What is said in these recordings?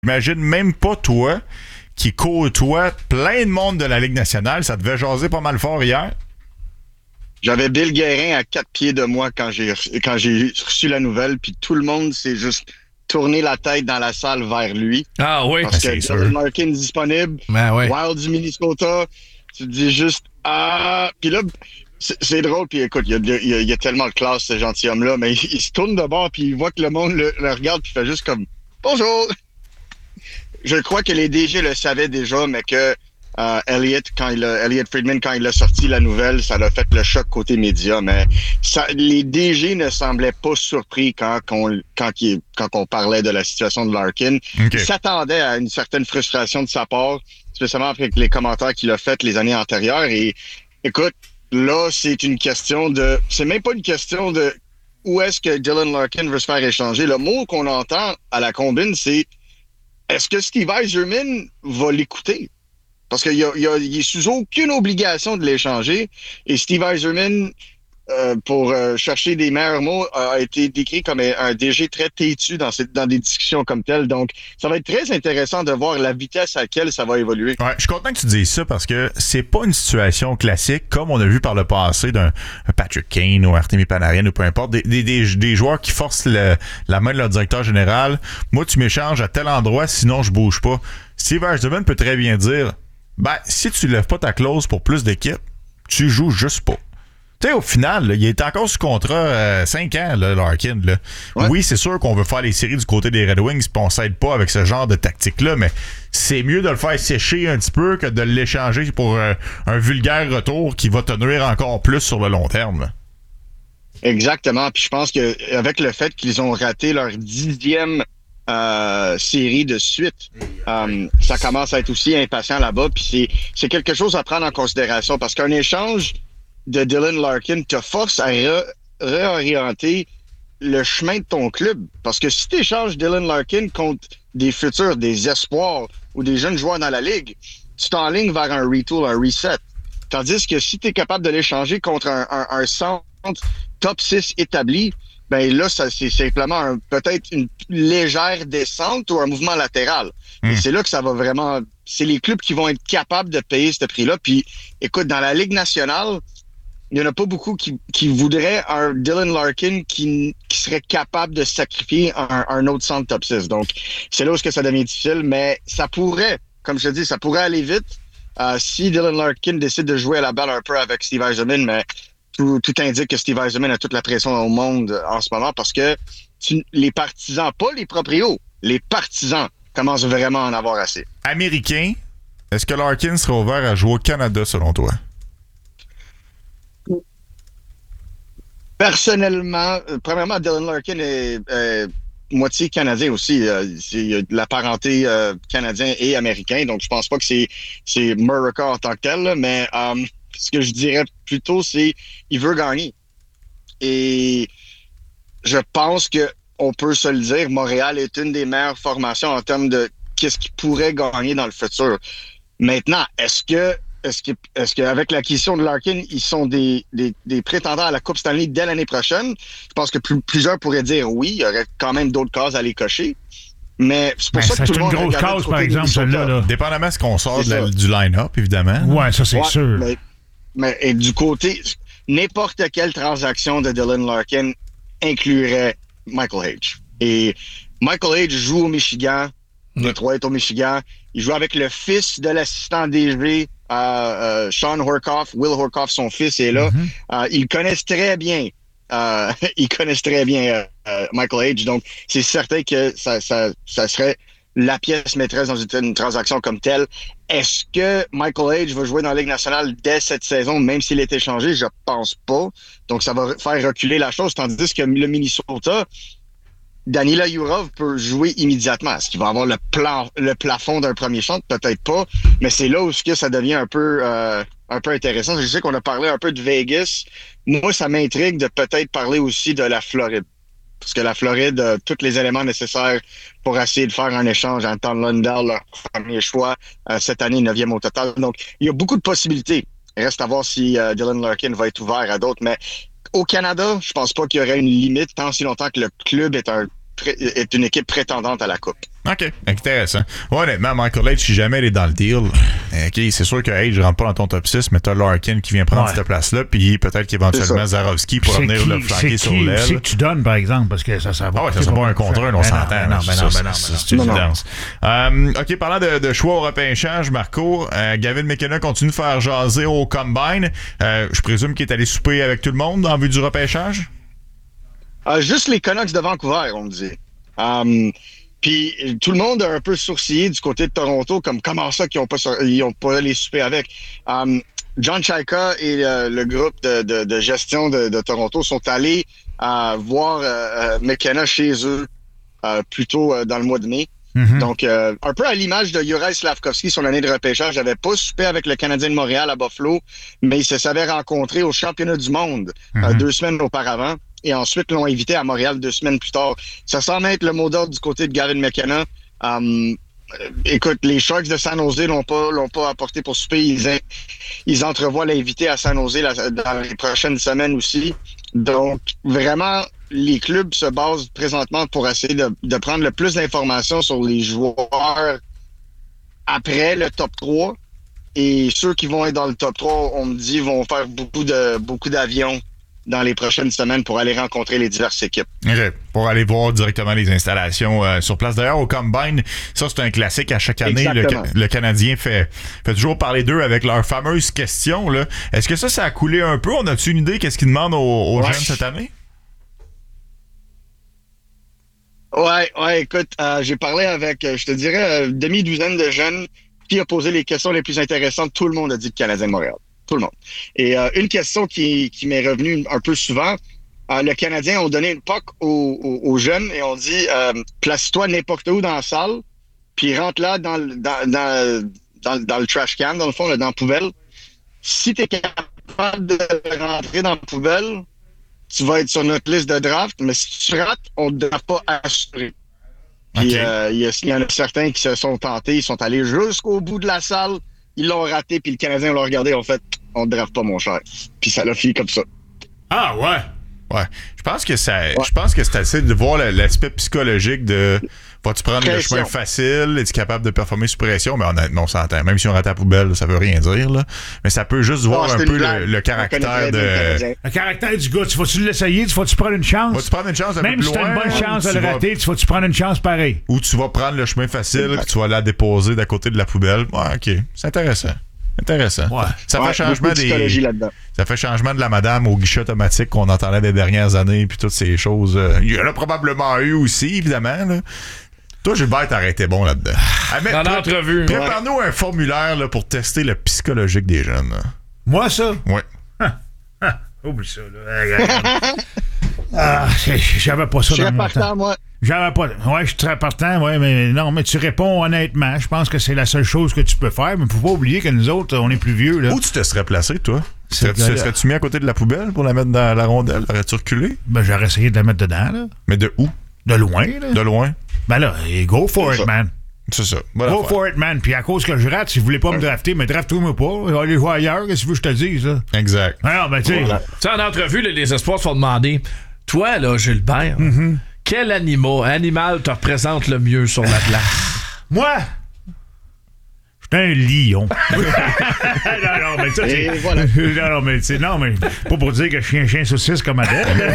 J'imagine même pas toi qui côtoie plein de monde de la Ligue nationale. Ça devait jaser pas mal fort hier. J'avais Bill Guérin à 4 pieds de moi quand j'ai reçu la nouvelle, puis tout le monde s'est juste tourné la tête dans la salle vers lui. Ah oui, Parce c'est que sûr. Dylan Larkin est disponible, Ben ouais. Wild du Minnesota, tu te dis juste « Ah! » Puis là, c'est drôle, puis écoute, il y a tellement de classe, ce gentilhomme-là, mais il se tourne de bord, puis il voit que le monde le regarde, puis il fait juste comme « Bonjour! » Je crois que les DG le savaient déjà, mais que Elliott Friedman, quand il a sorti la nouvelle, ça l'a fait le choc côté média. Mais les DG ne semblaient pas surpris quand on parlait de la situation de Larkin. Okay. Ils s'attendaient à une certaine frustration de sa part, spécialement après les commentaires qu'il a fait les années antérieures. Et écoute, là, c'est même pas une question de où est-ce que Dylan Larkin veut se faire échanger. Le mot qu'on entend à la combine, c'est est-ce que Steve Yzerman va l'écouter? Parce qu'il est sous aucune obligation de l'échanger. Et Steve Yzerman, pour chercher des meilleurs mots, a été décrit comme un DG très têtu dans des discussions comme telles. Donc, ça va être très intéressant de voir la vitesse à laquelle ça va évoluer. Ouais, je suis content que tu dises ça parce que c'est pas une situation classique comme on a vu par le passé d'un Patrick Kane ou Artemi Panarin ou peu importe. Des joueurs qui forcent la main de leur directeur général. Moi, tu m'échanges à tel endroit, sinon je bouge pas. Steve Yzerman peut très bien dire si tu lèves pas ta clause pour plus d'équipes, tu joues juste pas. Tu sais, au final, là, il est encore sous contrat 5 ans, là, Larkin. Là. Ouais. Oui, c'est sûr qu'on veut faire les séries du côté des Red Wings puis on s'aide pas avec ce genre de tactique-là, mais c'est mieux de le faire sécher un petit peu que de l'échanger pour un vulgaire retour qui va te nuire encore plus sur le long terme. Là. Exactement. Puis je pense qu'avec le fait qu'ils ont raté leur 10e série de suite, ça commence à être aussi impatient là-bas. Puis c'est quelque chose à prendre en considération parce qu'un échange de Dylan Larkin te force à réorienter le chemin de ton club. Parce que si tu échanges Dylan Larkin contre des futurs, des espoirs ou des jeunes joueurs dans la ligue, tu t'enlignes vers un retool, un reset. Tandis que si tu es capable de l'échanger contre un centre top 6 établi, ben là, c'est simplement peut-être une légère descente ou un mouvement latéral. Et c'est là que ça va vraiment... C'est les clubs qui vont être capables de payer ce prix-là. Puis, écoute, dans la Ligue nationale, il n'y en a pas beaucoup qui voudraient un Dylan Larkin qui serait capable de sacrifier un autre centre top 6. Donc, c'est là où ça devient difficile, mais ça pourrait, comme je te dis, ça pourrait aller vite si Dylan Larkin décide de jouer à la balle un peu avec Steve Yzerman, mais tout indique que Steve Yzerman a toute la pression au monde en ce moment parce que les partisans, pas les proprios, les partisans commencent vraiment à en avoir assez. Américain, est-ce que Larkin sera ouvert à jouer au Canada selon toi? Personnellement, premièrement, Dylan Larkin est moitié canadien aussi. Il y a de la parenté canadien et américain, donc je pense pas que c'est Murica en tant que tel, là, mais ce que je dirais plutôt, c'est il veut gagner. Et je pense que on peut se le dire, Montréal est une des meilleures formations en termes de qu'est-ce qu'il pourrait gagner dans le futur. Maintenant, est-ce qu'avec l'acquisition de Larkin, ils sont des prétendants à la Coupe Stanley dès l'année prochaine? Je pense que plusieurs pourraient dire oui, il y aurait quand même d'autres cases à aller cocher. Mais c'est pour ça que tout le monde... C'est une grosse case, par exemple, celle-là. Là. Dépendamment de ce qu'on sort du line-up, évidemment. Ouais, ça, c'est sûr. Mais et du côté, n'importe quelle transaction de Dylan Larkin inclurait Michael Hage. Et Michael Hage joue au Michigan. Détroit est au Michigan. Il joue avec le fils de l'assistant DG, Sean Horkoff. Will Horkoff, son fils, est là. Ils connaissent très bien. Michael Hage. Donc, c'est certain que ça serait la pièce maîtresse dans une transaction comme telle. Est-ce que Michael Hage va jouer dans la Ligue nationale dès cette saison, même s'il est échangé? Je pense pas. Donc, ça va faire reculer la chose. Tandis que le Minnesota, Danila Yurov peut jouer immédiatement. Est-ce qu'il va avoir le plafond d'un premier centre? Peut-être pas. Mais c'est là où ça devient un peu intéressant. Je sais qu'on a parlé un peu de Vegas. Moi, ça m'intrigue de peut-être parler aussi de la Floride. Parce que la Floride a tous les éléments nécessaires pour essayer de faire un échange. Anton Lundell, leur premier choix, cette année, 9e au total. Donc, il y a beaucoup de possibilités. Il reste à voir si Dylan Larkin va être ouvert à d'autres. Mais au Canada, je pense pas qu'il y aurait une limite tant si longtemps que le club est une équipe prétendante à la Coupe. OK, intéressant. Ouais, honnêtement, Michael H, si jamais il est dans le deal, OK, c'est sûr que H rentre pas dans ton top 6, mais t'as Larkin qui vient prendre cette place-là, puis peut-être qu'éventuellement Zarovski pourra venir le flanquer sur l'aile. C'est que tu donnes, par exemple, parce que ça va... Ah ouais, ça sera pas un contre un, on s'entend. C'est une évidence. OK, parlant de choix au repêchage, Marco, Gavin McKenna continue de faire jaser au Combine. Je présume qu'il est allé souper avec tout le monde en vue du repêchage? Juste les Canucks de Vancouver, on me dit. Puis tout le monde a un peu sourcillé du côté de Toronto, comme comment ça qu'ils ont pas les souper avec. John Chaika et le groupe de gestion de Toronto sont allés voir McKenna chez eux plus tôt dans le mois de mai. Mm-hmm. Donc, un peu à l'image de Juraj Slafkovský, son année de repêchage, n'avait pas soupé avec le Canadien de Montréal à Buffalo, mais ils se savaient rencontrer au championnat du monde 2 semaines auparavant. Et ensuite, l'ont invité à Montréal 2 semaines plus tard. Ça semble être le mot d'ordre du côté de Gavin McKenna. Écoute, les Sharks de San Jose l'ont pas apporté pour souper. Ils entrevoient l'invité à San Jose dans les prochaines semaines aussi. Donc, vraiment, les clubs se basent présentement pour essayer de prendre le plus d'informations sur les joueurs après le top 3. Et ceux qui vont être dans le top 3, on me dit, vont faire beaucoup d'avions dans les prochaines semaines pour aller rencontrer les diverses équipes. Okay. Pour aller voir directement les installations sur place. D'ailleurs, au Combine, ça, c'est un classique à chaque année. Le Canadien fait toujours parler d'eux avec leurs fameuses questions. Là. Est-ce que ça a coulé un peu? On a-tu une idée qu'est-ce qu'ils demandent aux jeunes cette année? Ouais, écoute, j'ai parlé avec, je te dirais, une demi-douzaine de jeunes qui a posé les questions les plus intéressantes. Tout le monde a dit le Canadien de Montréal. Tout le monde. Et une question qui m'est revenue un peu souvent, le Canadien a donné une POC aux jeunes et on dit place-toi n'importe où dans la salle, puis rentre là dans le trash can, dans le fond, là, dans la poubelle. Si tu es capable de rentrer dans la poubelle, tu vas être sur notre liste de draft, mais si tu rates, on ne te draft pas assuré. Puis il y en a certains qui se sont tentés, ils sont allés jusqu'au bout de la salle, ils l'ont raté, puis le Canadien l'a regardé, en fait, on ne draft pas, mon cher. Puis ça l'a fini comme ça. Ah ouais? Ouais. Je pense que c'est assez de voir l'aspect psychologique de vas-tu prendre le chemin facile, es-tu capable de performer sous pression? Mais honnêtement, on s'entend. Même si on rate la poubelle, ça veut rien dire, là. Mais ça peut juste voir un peu le caractère de. Le caractère du gars. Tu vas-tu l'essayer? Tu vas-tu prendre une chance? Vas-tu prendre une chance un peu plus loin? Même si t'as une bonne chance de le rater, tu vas-tu prendre une chance pareil? Ou tu vas prendre le chemin facile, puis tu vas la déposer d'à côté de la poubelle. Ouais, OK. C'est intéressant. Ouais. Ça fait changement ça fait changement de la madame au guichet automatique qu'on entendait des dernières années puis toutes ces choses. Il y en a probablement eu aussi, évidemment. Là. Toi, Gilbert, t'aurais été bon là-dedans. Dans l'entrevue. Prépare-nous un formulaire là, pour tester le psychologique des jeunes. Là. Moi, ça? Oui. Oublie ça, là. J'avais pas ça dans mon temps. Moi. J'avais pas. Ouais, je suis très partant, ouais, mais non, mais tu réponds honnêtement. Je pense que c'est la seule chose que tu peux faire, mais faut pas oublier que nous autres, on est plus vieux, là. Où tu te serais placé, toi? Serais-tu mis à côté de la poubelle pour la mettre dans la rondelle? Aurais-tu reculé? Ben, j'aurais essayé de la mettre dedans, là. Mais de où? De loin, là. De loin? Ben là, go for it, man. C'est ça. Go for it, man. Puis à cause que je rate, si vous voulez pas me drafter, mais draftez-moi pas. Allez jouer ailleurs, qu'est-ce que tu veux que je te dise, là? Exact. Alors, ben, tu sais. En entrevue, là, les espoirs se font demander, toi, là, Gilbert, quel animal te représente le mieux sur la place? Moi? Je suis un lion. non, mais ça, c'est... Voilà. non, mais pas pour dire que je suis un chien saucisse comme Adèle.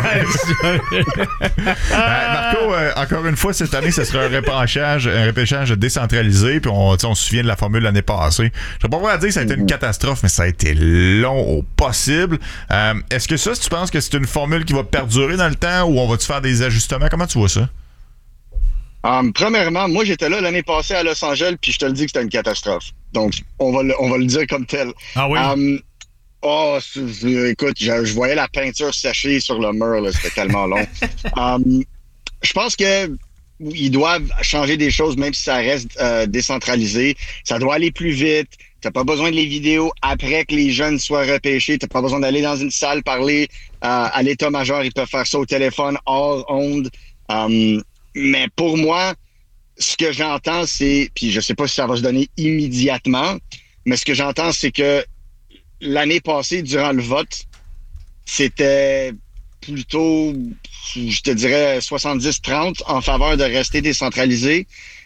Marco, encore une fois, cette année, ce sera un repêchage décentralisé, puis on se souvient de la formule l'année passée. Je ne vais pas pouvoir dire que ça a été une catastrophe, mais ça a été long au possible. Est-ce que ça, si tu penses que c'est une formule qui va perdurer dans le temps, ou on va-tu faire des ajustements? Comment tu vois ça? Premièrement, moi, j'étais là l'année passée à Los Angeles, puis je te le dis que c'était une catastrophe. Donc, on va le dire comme tel. Ah oui? Écoute, je voyais la peinture sécher sur le mur, là, c'était tellement long. Je pense que ils doivent changer des choses, même si ça reste décentralisé. Ça doit aller plus vite. T'as pas besoin de les vidéos après que les jeunes soient repêchés. T'as pas besoin d'aller dans une salle parler à l'état-major. Ils peuvent faire ça au téléphone, hors onde. Mais pour moi, ce que j'entends, c'est, puis je sais pas si ça va se donner immédiatement, mais ce que j'entends, c'est que l'année passée, durant le vote, c'était plutôt, je te dirais, 70-30 en faveur de rester décentralisé.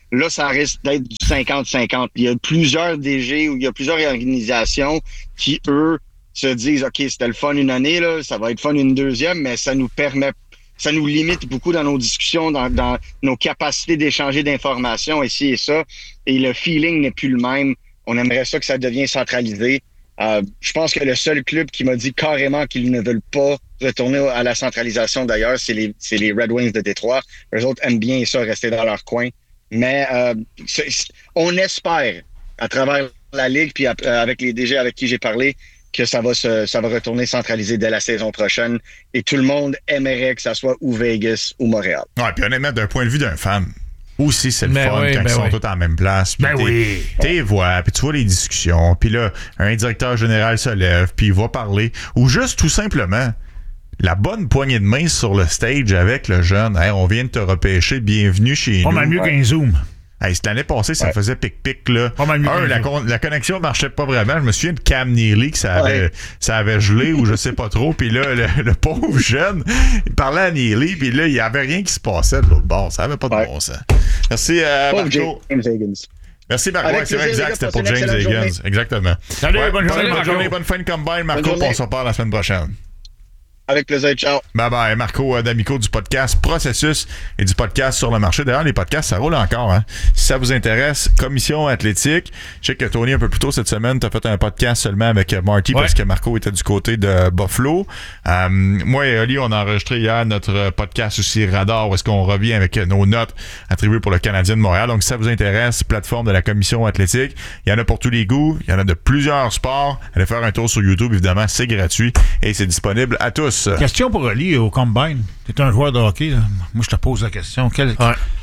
là, ça risque d'être du 50-50. Il y a plusieurs DG ou il y a plusieurs organisations qui, eux, se disent, OK, c'était le fun une année, là, ça va être fun une deuxième, mais ça nous limite beaucoup dans nos discussions, dans nos capacités d'échanger d'informations, ici et ça. Et le feeling n'est plus le même. On aimerait ça que ça devienne centralisé. Je pense que le seul club qui m'a dit carrément qu'ils ne veulent pas retourner à la centralisation, d'ailleurs, c'est les Red Wings de Détroit. Eux autres aiment bien ça, rester dans leur coin. Mais on espère, à travers la Ligue, puis avec les DG avec qui j'ai parlé, que ça va retourner centralisé dès la saison prochaine. Et tout le monde aimerait que ça soit ou Vegas ou Montréal. Ouais, puis honnêtement, d'un point de vue d'un fan, aussi, c'est le fun quand ils sont tous à la même place. Puis t'es vois, puis tu vois les discussions, puis là, un directeur général se lève, puis il va parler. Ou juste tout simplement, la bonne poignée de main sur le stage avec le jeune. Hey, on vient de te repêcher, bienvenue chez nous. Pas mal mieux qu'un Zoom. Hey, cette année passée, ça faisait pic-pic, là. La connexion marchait pas vraiment. Je me souviens de Cam Neely que ça avait gelé ou je sais pas trop. Puis là, le pauvre jeune, il parlait à Neely, puis là, il y avait rien qui se passait de l'autre bord. Ça avait pas de bon sens. Merci, Marco. James Higgins. Merci, Marco. C'est vrai, exact. C'était pour James Higgins. Exactement. Salut, bonne journée, bonne fin de combine, Marco. On se reparle la semaine prochaine. Avec plaisir, ciao. Bye-bye. Marco D'Amico du podcast Processus et du podcast Sur le marché. D'ailleurs, les podcasts, ça roule encore. Hein? Si ça vous intéresse, Commission athlétique. Je sais que Tony, un peu plus tôt cette semaine, t'as fait un podcast seulement avec Marty parce que Marco était du côté de Buffalo. Moi et Oli, on a enregistré hier notre podcast aussi Radar où est-ce qu'on revient avec nos notes attribuées pour le Canadien de Montréal. Donc, si ça vous intéresse, plateforme de la Commission athlétique. Il y en a pour tous les goûts. Il y en a de plusieurs sports. Allez faire un tour sur YouTube, évidemment. C'est gratuit et c'est disponible à tous. Question pour Oli au Combine. T'es un joueur de hockey, là. Moi, je te pose la question. Quelle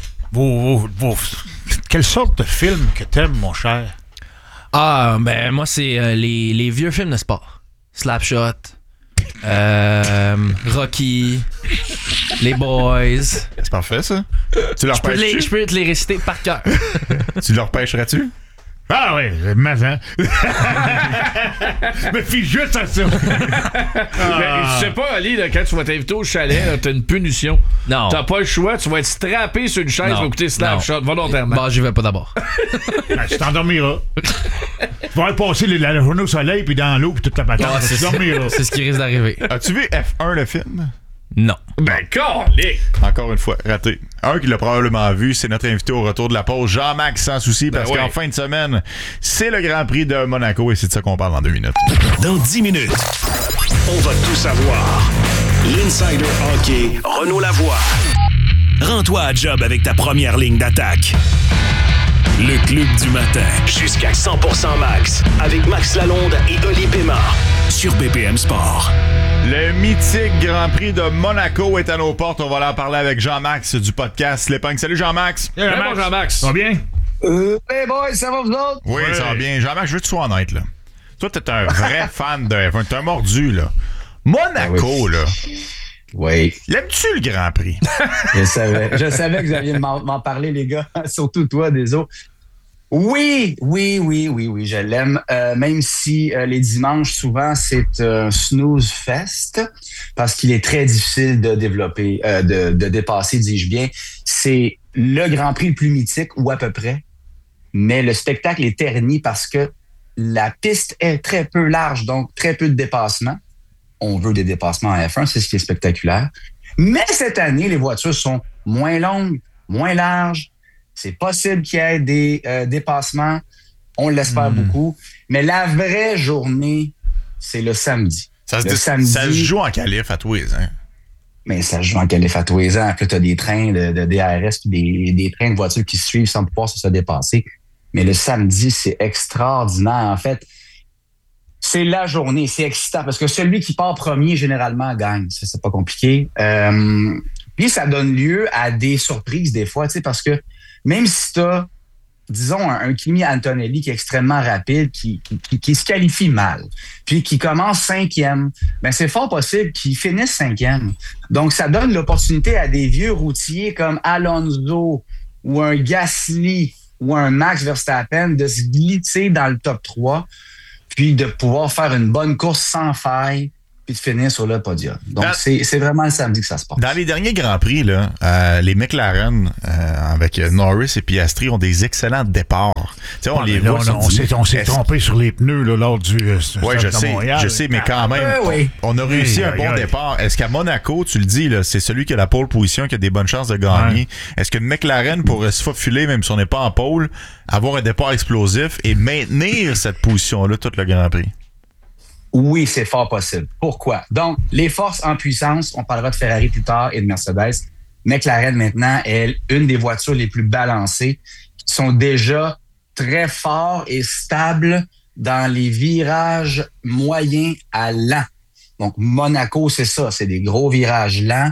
sorte de film que t'aimes, mon cher? Ben, moi, c'est les vieux films de sport. Slapshot, Rocky, les Boys. C'est parfait, ça. Je peux te les réciter par cœur. Tu leur pêcherais-tu? Ah oui, mazan. Mais fie juste à ça. Je sais pas, Ali, là, quand tu vas t'inviter au chalet, là, t'as une punition. Non. T'as pas le choix, tu vas être strappé sur une chaise pour écouter Slapshot volontairement. Bon, j'y vais pas d'abord. Tu t'endormiras. Tu vas passer la journée au soleil, puis dans l'eau, puis toute ta patente. Tu dormiras. C'est ce qui risque d'arriver. As-tu vu F1, le film? Non. Ben, calique! Encore une fois, raté. Un qui l'a probablement vu, c'est notre invité au retour de la pause, Jean-Max Sans Souci, parce qu'en fin de semaine, c'est le Grand Prix de Monaco et c'est de ça qu'on parle dans 2 minutes. Dans 10 minutes, on va tout savoir. L'Insider Hockey, Renaud Lavoie. Rends-toi à job avec ta première ligne d'attaque. Le Club du matin, jusqu'à 100% max, avec Max Lalonde et Oli Pema, sur BPM Sport. Le mythique Grand Prix de Monaco est à nos portes. On va aller en parler avec Jean-Max du podcast Les Punks. Salut Jean-Max. Bon, Jean-Max. Ça va bien? Hey boys, ça va vous autres? Oui, ça va bien. Jean-Max, je veux que tu sois honnête, là. Toi, t'es un vrai fan de F1. T'es un mordu, là. Monaco, là. Oui. L'aimes-tu le Grand Prix? Je savais que vous alliez m'en parler, les gars. Surtout toi, Deso. Oui, je l'aime. Même si les dimanches, souvent, c'est un snooze fest parce qu'il est très difficile de développer, de dépasser, dis-je bien. C'est le Grand Prix le plus mythique, ou à peu près. Mais le spectacle est terni parce que la piste est très peu large, donc très peu de dépassements. On veut des dépassements en F1, c'est ce qui est spectaculaire. Mais cette année, les voitures sont moins longues, moins larges. C'est possible qu'il y ait des dépassements. On l'espère beaucoup. Mais la vraie journée, c'est le samedi. Ça se joue en qualif à tous les ans. Mais ça se joue en qualif à tous les ans. Puis tu as des trains de DRS puis des trains de voitures qui se suivent sans pouvoir se dépasser. Mais le samedi, c'est extraordinaire. En fait, c'est la journée. C'est excitant parce que celui qui part premier, généralement, gagne. Ça, c'est pas compliqué. Puis ça donne lieu à des surprises des fois, tu sais, parce que même si tu as, disons, un Kimi Antonelli qui est extrêmement rapide, qui se qualifie mal, puis qui commence 5e, ben c'est fort possible qu'il finisse 5e. Donc, ça donne l'opportunité à des vieux routiers comme Alonso ou un Gasly ou un Max Verstappen de se glisser dans le top 3, puis de pouvoir faire une bonne course sans faille puis de finir sur le podium. Donc, c'est vraiment le samedi que ça se passe. Dans les derniers Grands Prix, là, les McLaren, avec Norris et Piastri, ont des excellents départs. On les voit. On s'est trompé sur les pneus là, lors du oui, je sais, mais quand même, on a réussi un bon départ. Est-ce qu'à Monaco, tu le dis, là, c'est celui qui a la pole position qui a des bonnes chances de gagner? Ouais. Est-ce que McLaren pourrait se faufiler, même si on n'est pas en pole, avoir un départ explosif et maintenir cette position-là tout le Grand Prix? Oui, c'est fort possible. Pourquoi? Donc, les forces en puissance, on parlera de Ferrari plus tard et de Mercedes. McLaren, maintenant, est une des voitures les plus balancées, qui sont déjà très forts et stables dans les virages moyens à lents. Donc, Monaco, c'est ça, c'est des gros virages lents.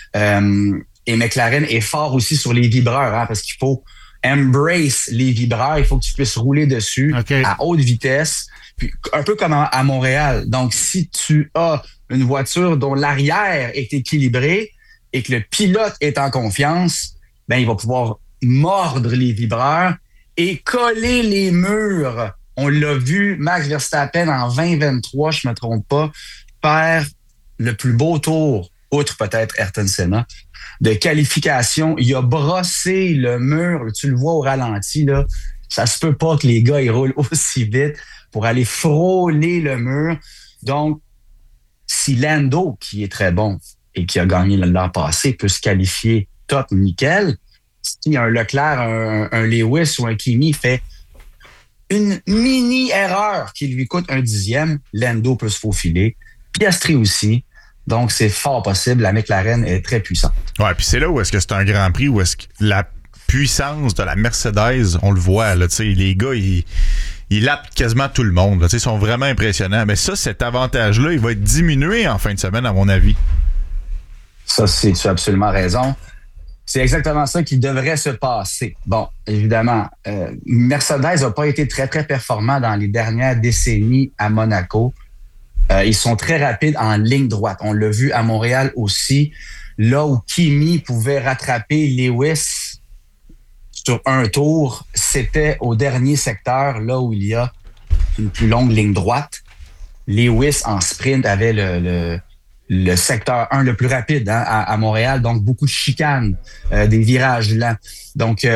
Et McLaren est fort aussi sur les vibreurs, parce qu'il faut embrace les vibreurs, il faut que tu puisses rouler dessus à haute vitesse. Puis, un peu comme à Montréal. Donc, si tu as une voiture dont l'arrière est équilibré et que le pilote est en confiance, ben il va pouvoir mordre les vibreurs et coller les murs. On l'a vu, Max Verstappen en 2023, je me trompe pas, faire le plus beau tour, outre peut-être Ayrton Senna, de qualification. Il a brossé le mur, tu le vois au ralenti, là. Ça se peut pas que les gars ils roulent aussi vite pour aller frôler le mur. Donc, si Lando, qui est très bon et qui a gagné l'an passé, peut se qualifier top nickel, si un Leclerc, un Lewis ou un Kimi fait une mini-erreur qui lui coûte 1/10, Lando peut se faufiler. Piastri aussi. Donc, c'est fort possible. La McLaren est très puissante. Ouais, puis c'est là où est-ce que c'est un Grand Prix, où est-ce que la puissance de la Mercedes, on le voit, là, tu sais, les gars, ils lapent quasiment tout le monde. Là, ils sont vraiment impressionnants. Mais ça, cet avantage-là, il va être diminué en fin de semaine, à mon avis. Ça, tu as absolument raison. C'est exactement ça qui devrait se passer. Bon, évidemment, Mercedes n'a pas été très, très performant dans les dernières décennies à Monaco. Ils sont très rapides en ligne droite. On l'a vu à Montréal aussi, là où Kimi pouvait rattraper Lewis sur un tour, c'était au dernier secteur, là où il y a une plus longue ligne droite. Lewis, en sprint, avait le secteur 1 le plus rapide à Montréal, donc beaucoup de chicanes, des virages lents. Donc,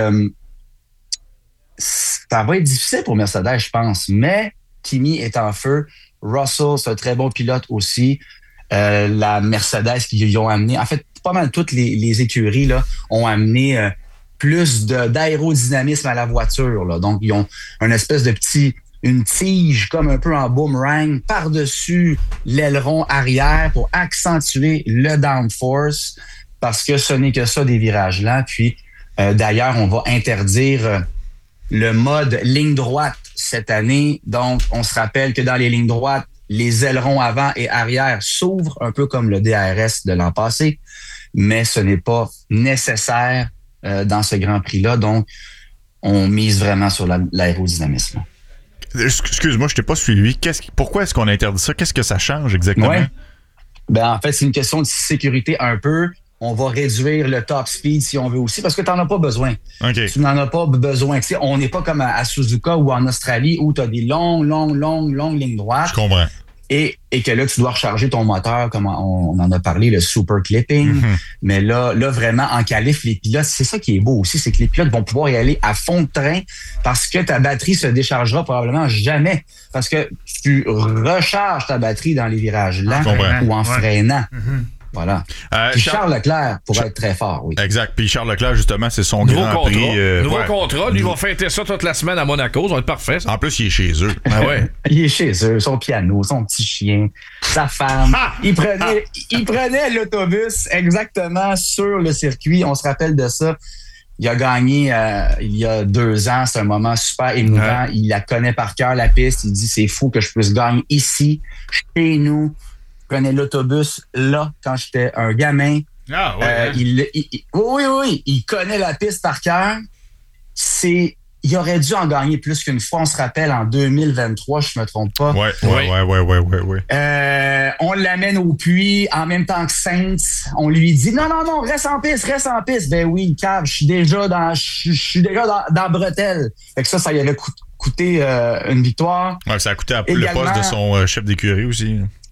ça va être difficile pour Mercedes, je pense, mais Kimi est en feu. Russell, c'est un très bon pilote aussi. La Mercedes qu'ils ont amené, en fait, pas mal toutes les écuries là, ont amené plus d'aérodynamisme à la voiture. Là. Donc, ils ont une espèce de une tige comme un peu en boomerang par-dessus l'aileron arrière pour accentuer le downforce parce que ce n'est que ça des virages lents. Puis, d'ailleurs, on va interdire le mode ligne droite cette année. Donc, on se rappelle que dans les lignes droites, les ailerons avant et arrière s'ouvrent un peu comme le DRS de l'an passé, mais ce n'est pas nécessaire dans ce Grand Prix-là. Donc, on mise vraiment sur l'aérodynamisme. Excuse-moi, je t'ai pas suivi. Pourquoi est-ce qu'on interdit ça? Qu'est-ce que ça change exactement? Ouais. Ben, en fait, c'est une question de sécurité un peu. On va réduire le top speed si on veut aussi, parce que tu n'en as pas besoin. Okay. Tu n'en as pas besoin. T'sais, on n'est pas comme à Suzuka ou en Australie où tu as des longues lignes droites. Je comprends. Et que là, tu dois recharger ton moteur, comme on en a parlé, le super clipping. Mm-hmm. Mais là, vraiment, en qualif, les pilotes, c'est ça qui est beau aussi, c'est que les pilotes vont pouvoir y aller à fond de train parce que ta batterie se déchargera probablement jamais. Parce que tu recharges ta batterie dans les virages lents ou en freinant. Mm-hmm. Voilà. Puis Charles Leclerc pourrait être très fort, oui. Exact. Puis Charles Leclerc, justement, c'est son nouveau Grand Prix. Nouveau contrat. Lui, il va fêter ça toute la semaine à Monaco. Ça va être parfait, ça. En plus, il est chez eux. Ah ouais. Il est chez eux. Son piano, son petit chien, sa femme. Il prenait l'autobus exactement sur le circuit. On se rappelle de ça. Il a gagné il y a 2 ans. C'est un moment super émouvant. Ouais. Il la connaît par cœur, la piste. Il dit, c'est fou que je puisse gagner ici, chez nous. Je prenais l'autobus là quand j'étais un gamin. Ah ouais. Oui. Il connaît la piste par cœur. Il aurait dû en gagner plus qu'une fois. On se rappelle en 2023, je ne me trompe pas. Ouais. On l'amène au puits en même temps que Sainz. On lui dit non, reste en piste. Ben oui, cave, je suis déjà dans bretelle. Fait que ça y avait coûté une victoire. Ouais, ça a coûté le poste de son chef d'écurie aussi.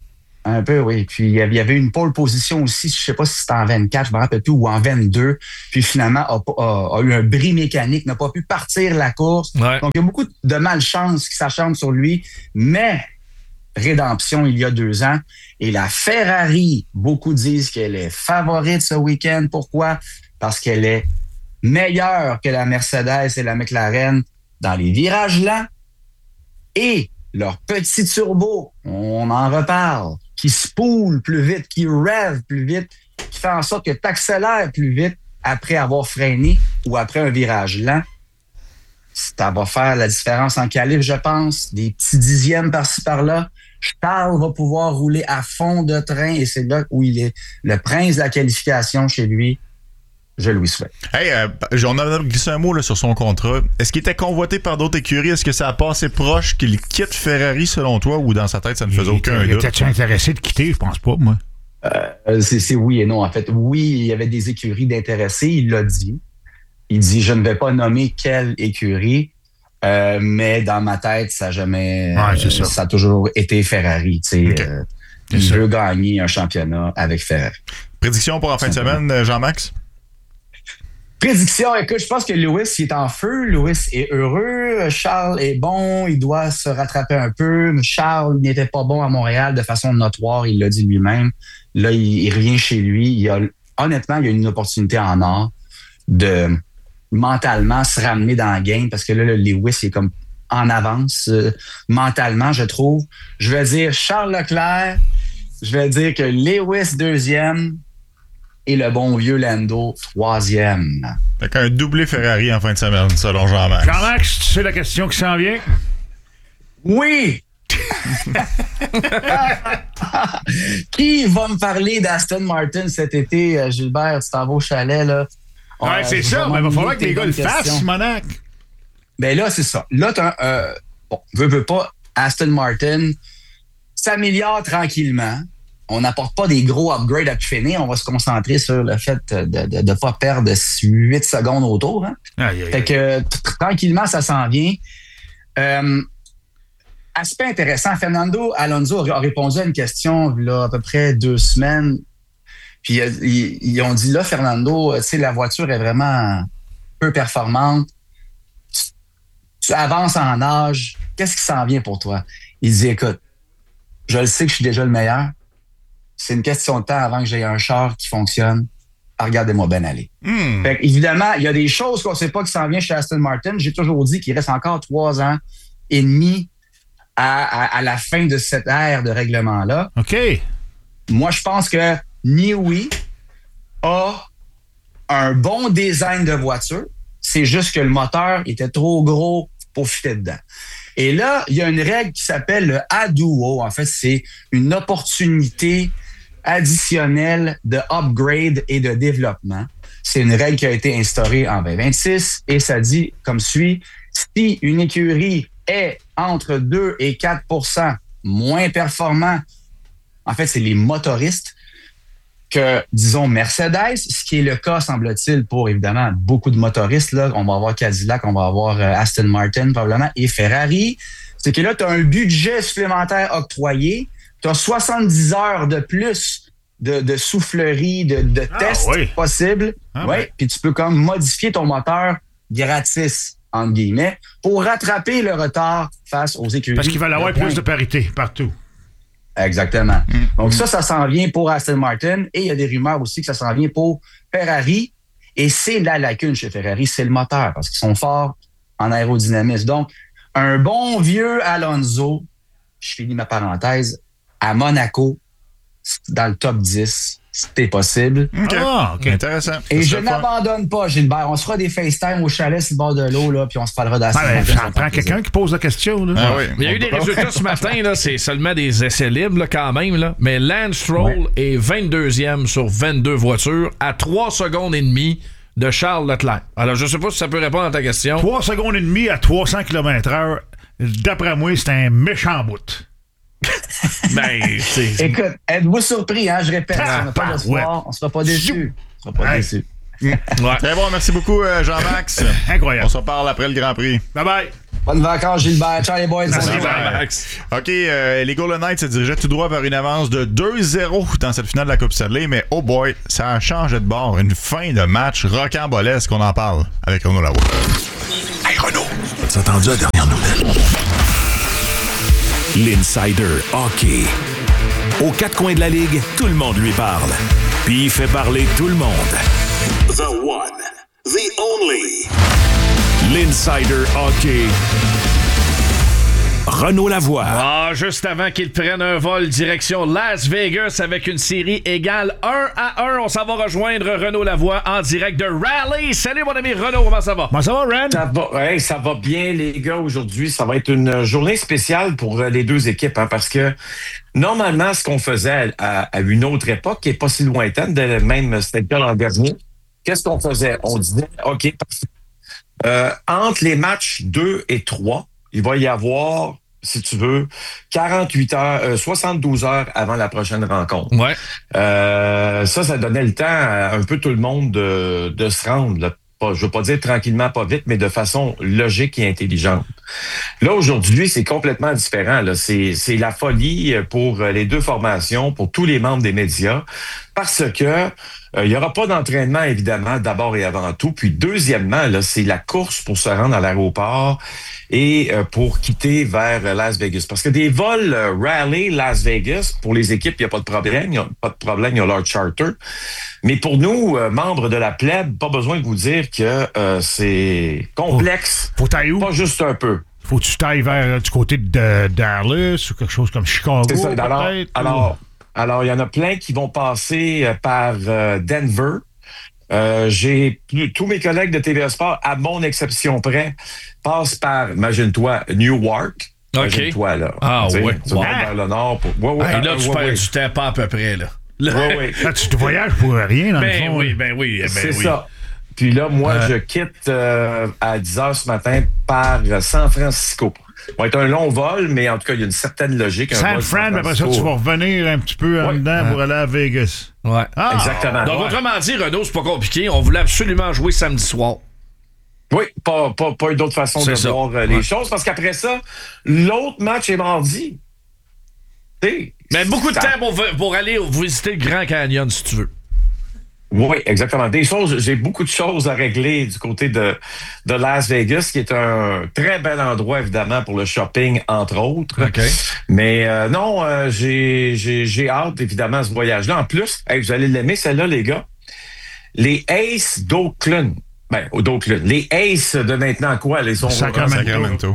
Un peu, oui. Puis il y avait une pole position aussi, je sais pas si c'était en 24, je me rappelle plus, ou en 22. Puis finalement, a eu un bris mécanique, n'a pas pu partir la course. Ouais. Donc il y a beaucoup de malchance qui s'acharnent sur lui. Mais rédemption il y a 2 ans. Et la Ferrari, beaucoup disent qu'elle est favorite ce week-end. Pourquoi? Parce qu'elle est meilleure que la Mercedes et la McLaren dans les virages lents. Et leur petit turbo, on en reparle, qui spoule plus vite, qui rêve plus vite, qui fait en sorte que tu accélères plus vite après avoir freiné ou après un virage lent. Ça va faire la différence en qualif, je pense. Des petits dixièmes par-ci, par-là. Charles va pouvoir rouler à fond de train et c'est là où il est le prince de la qualification chez lui. Je lui souhaite. Hey, on a glissé un mot là, sur son contrat. Est-ce qu'il était convoité par d'autres écuries? Est-ce que ça a passé proche qu'il quitte Ferrari selon toi ou dans sa tête ça ne faisait aucun doute? Était-tu intéressé de quitter? Je pense pas, moi. C'est oui et non. En fait, oui, il y avait des écuries d'intéressés. Il l'a dit. Il dit, je ne vais pas nommer quelle écurie, mais dans ma tête, ça n'a jamais... ça a toujours été Ferrari. Okay. Il veut gagner un championnat avec Ferrari. Prédiction pour en fin de semaine, Jean-Max? Prédiction, écoute, je pense que Lewis, il est en feu. Lewis est heureux. Charles est bon. Il doit se rattraper un peu. Charles n'était pas bon à Montréal de façon notoire. Il l'a dit lui-même. Là, il revient chez lui. Honnêtement, il y a une opportunité en or de mentalement se ramener dans la game parce que là, Lewis, il est comme en avance mentalement, je trouve. Je vais dire Charles Leclerc. Je vais dire que Lewis, 2e. Et le bon vieux Lando, 3e. Fait qu'un doublé Ferrari en fin de semaine, selon Jean-Max. Jean-Max, tu sais la question qui s'en vient? Oui! Qui va me parler d'Aston Martin cet été, Gilbert? Tu t'en vas au chalet, là. Ouais, c'est ça, mais il va falloir que les gars le fassent, Monac. Ben là, c'est ça. Là, veux pas, Aston Martin s'améliore tranquillement. On n'apporte pas des gros upgrades à finir. On va se concentrer sur le fait de ne pas perdre 8 secondes autour. Hein? Fait que tranquillement, ça s'en vient. Aspect intéressant, Fernando Alonso a répondu à une question là, à peu près 2 semaines. Puis ils ont dit là, Fernando, tu sais, la voiture est vraiment peu performante. Tu avances en âge. Qu'est-ce qui s'en vient pour toi? Il dit, écoute, je le sais que je suis déjà le meilleur. C'est une question de temps avant que j'aie un char qui fonctionne. Regardez-moi bien aller. Fait évidemment, il y a des choses qu'on ne sait pas qui s'en viennent chez Aston Martin. J'ai toujours dit qu'il reste encore 3 ans et demi à la fin de cette ère de règlement-là. OK. Moi, je pense que Newey a un bon design de voiture. C'est juste que le moteur était trop gros pour fitter dedans. Et là, il y a une règle qui s'appelle le ADUO. En fait, c'est une opportunité additionnelle de upgrade et de développement. C'est une règle qui a été instaurée en 2026 et ça dit comme suit. Si une écurie est entre 2 et 4% moins performant, en fait, c'est les motoristes que, disons, Mercedes, ce qui est le cas, semble-t-il, pour, évidemment, beaucoup de motoristes. Là, on va avoir Cadillac, on va avoir Aston Martin, probablement, et Ferrari. C'est que là, tu as un budget supplémentaire octroyé. Tu as 70 heures de plus de soufflerie, de tests possibles. Puis tu peux comme modifier ton moteur gratis, entre guillemets, pour rattraper le retard face aux écuries. Parce qu'il va y avoir plus de parité partout. Exactement. Donc ça s'en vient pour Aston Martin et il y a des rumeurs aussi que ça s'en vient pour Ferrari. Et c'est la lacune chez Ferrari, c'est le moteur parce qu'ils sont forts en aérodynamisme. Donc, un bon vieux Alonso, je finis ma parenthèse, à Monaco, dans le top 10, c'était possible. OK, intéressant. Et je n'abandonne pas, Gilbert. On se fera des FaceTime au chalet sur le bord de l'eau, là, puis on se parlera d'Aston Martin. Ça prend quelqu'un qui pose la question. Là. Il y a eu des résultats ce matin, là, c'est seulement des essais libres là, quand même. Là. Mais Lance Stroll est 22e sur 22 voitures à 3 secondes et demie de Charles Leclerc. Alors, je ne sais pas si ça peut répondre à ta question. 3 secondes et demie à 300 km/h, d'après moi, c'est un méchant bout. Écoute, êtes-vous surpris, hein? Je répète, on n'a pas d'espoir, on ne sera pas déçus. On sera pas déçus. Très bon, merci beaucoup, Jean-Max. Incroyable. On se reparle après le Grand Prix. Bye bye. Bonnes vacances, Gilbert. Ciao, les boys. OK, les Golden Knights se dirigeaient tout droit vers une avance de 2-0 dans cette finale de la Coupe Stanley, mais oh boy, ça a changé de bord. Une fin de match rocambolesque, on en parle avec Renaud Lavoie. Hey Renaud, as-tu entendu la dernière nouvelle? L'Insider Hockey. Aux quatre coins de la Ligue, tout le monde lui parle. Puis il fait parler tout le monde. The one, the only. L'Insider Hockey. Renaud Lavoie. Ah, juste avant qu'il prenne un vol direction Las Vegas avec une série égale 1-1, on s'en va rejoindre Renaud Lavoie en direct de Raleigh. Salut mon ami Renaud, comment ça va? Comment ça va, Ren? Ça va bien, les gars, aujourd'hui. Ça va être une journée spéciale pour les deux équipes, hein, parce que normalement, ce qu'on faisait à une autre époque, qui n'est pas si lointaine, même c'était le cas l'an dernier, qu'est-ce qu'on faisait? On disait, OK, entre les matchs 2 et 3, il va y avoir, si tu veux, 72 heures avant la prochaine rencontre. Ouais. Ça donnait le temps à un peu tout le monde de se rendre, là. Je veux pas dire tranquillement, pas vite, mais de façon logique et intelligente. Là, aujourd'hui, c'est complètement différent, là. C'est la folie pour les deux formations, pour tous les membres des médias, parce que il y aura pas d'entraînement, évidemment, d'abord et avant tout. Puis deuxièmement, là, c'est la course pour se rendre à l'aéroport et pour quitter vers Las Vegas. Parce que des vols Raleigh, Las Vegas, pour les équipes, il n'y a pas de problème. Il n'y a pas de problème, il y a leur charter. Mais pour nous, membres de la plèbe, pas besoin de vous dire que c'est complexe. Faut t'ailler où? Pas juste un peu. Faut que tu t'ailles vers du côté de Dallas ou quelque chose comme Chicago, c'est ça. peut-être? Alors, il y en a plein qui vont passer par Denver. J'ai tous mes collègues de TVA Sport, à mon exception près, passent par, imagine-toi, Newark. OK. Imagine-toi, là. Ah, tu sais, ouais. tu vas vers le nord. Là, tu perds du temps pas à peu près, là. Oui. Là, tu te voyages pour rien, dans le fond. Oui. C'est ça. Puis là, moi, je quitte à 10h ce matin par San Francisco. Ça va être un long vol, mais en tout cas, il y a une certaine logique. San Fran, après ça, tu vas revenir un petit peu en dedans pour aller à Vegas. Ouais. Ah, exactement. Donc, autrement dit, Renaud, c'est pas compliqué. On voulait absolument jouer samedi soir. Oui, pas une d'autre façon de voir les choses, parce qu'après ça, l'autre match est mardi. Mais beaucoup de temps pour aller visiter le Grand Canyon, si tu veux. Oui, exactement. J'ai beaucoup de choses à régler du côté de Las Vegas, qui est un très bel endroit, évidemment, pour le shopping, entre autres. Okay. Mais j'ai hâte, évidemment, à ce voyage-là. En plus, vous allez l'aimer, celle-là, les gars. Les Aces d'Oakland. D'Oakland. Les Aces de maintenant, quoi? Les Sacramento.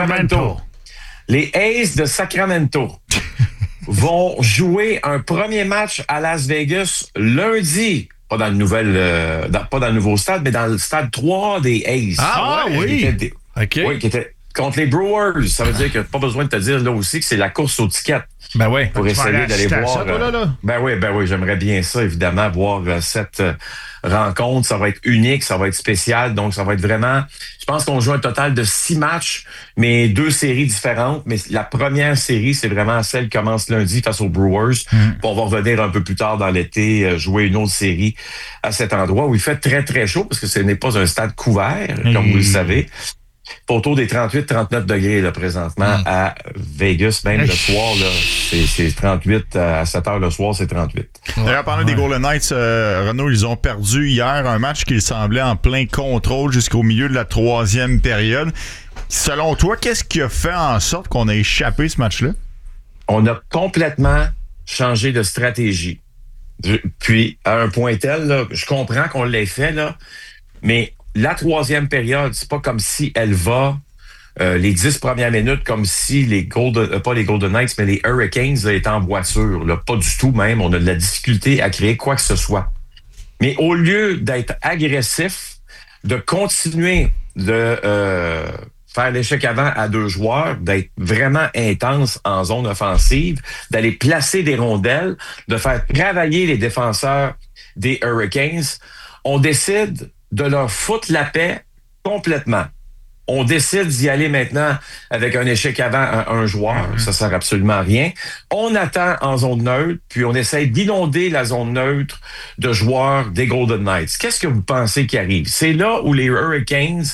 Les Aces de Sacramento vont jouer un premier match à Las Vegas lundi. Pas dans le nouveau stade, mais dans le stade 3 des Aces. Oui. OK. Oui, qui était contre les Brewers. Ça veut dire que pas besoin de te dire là aussi que c'est la course aux tickets. Ben oui. Pour essayer d'aller voir. Ça, toi, là? Ben oui, j'aimerais bien ça, évidemment, voir cette rencontre. Ça va être unique, ça va être spécial. Donc, ça va être vraiment... Je pense qu'on joue un total de 6 matchs, mais 2 séries différentes. Mais la première série, c'est vraiment celle qui commence lundi face aux Brewers. Puis on va revenir un peu plus tard dans l'été, jouer une autre série à cet endroit où il fait très, très chaud, parce que ce n'est pas un stade couvert, comme vous le savez. Autour des 38-39 degrés là, présentement à Vegas, même le soir, là, c'est 38 à 7 heures le soir, c'est 38. D'ailleurs, parlant des Golden Knights, Renaud, ils ont perdu hier un match qui semblait en plein contrôle jusqu'au milieu de la 3e période. Selon toi, qu'est-ce qui a fait en sorte qu'on a échappé ce match-là? On a complètement changé de stratégie. Puis, à un point tel, là, je comprends qu'on l'ait fait, là, mais la 3e période, c'est pas comme si elle va les 10 premières minutes comme si pas les Golden Knights, mais les Hurricanes étaient en voiture. Là. Pas du tout même. On a de la difficulté à créer quoi que ce soit. Mais au lieu d'être agressif, de continuer de faire l'échec avant à 2 joueurs, d'être vraiment intense en zone offensive, d'aller placer des rondelles, de faire travailler les défenseurs des Hurricanes, on décide de leur foutre la paix complètement. On décide d'y aller maintenant avec un échec avant à un joueur. Ça sert absolument à rien. On attend en zone neutre, puis on essaie d'inonder la zone neutre de joueurs des Golden Knights. Qu'est-ce que vous pensez qui arrive? C'est là où les Hurricanes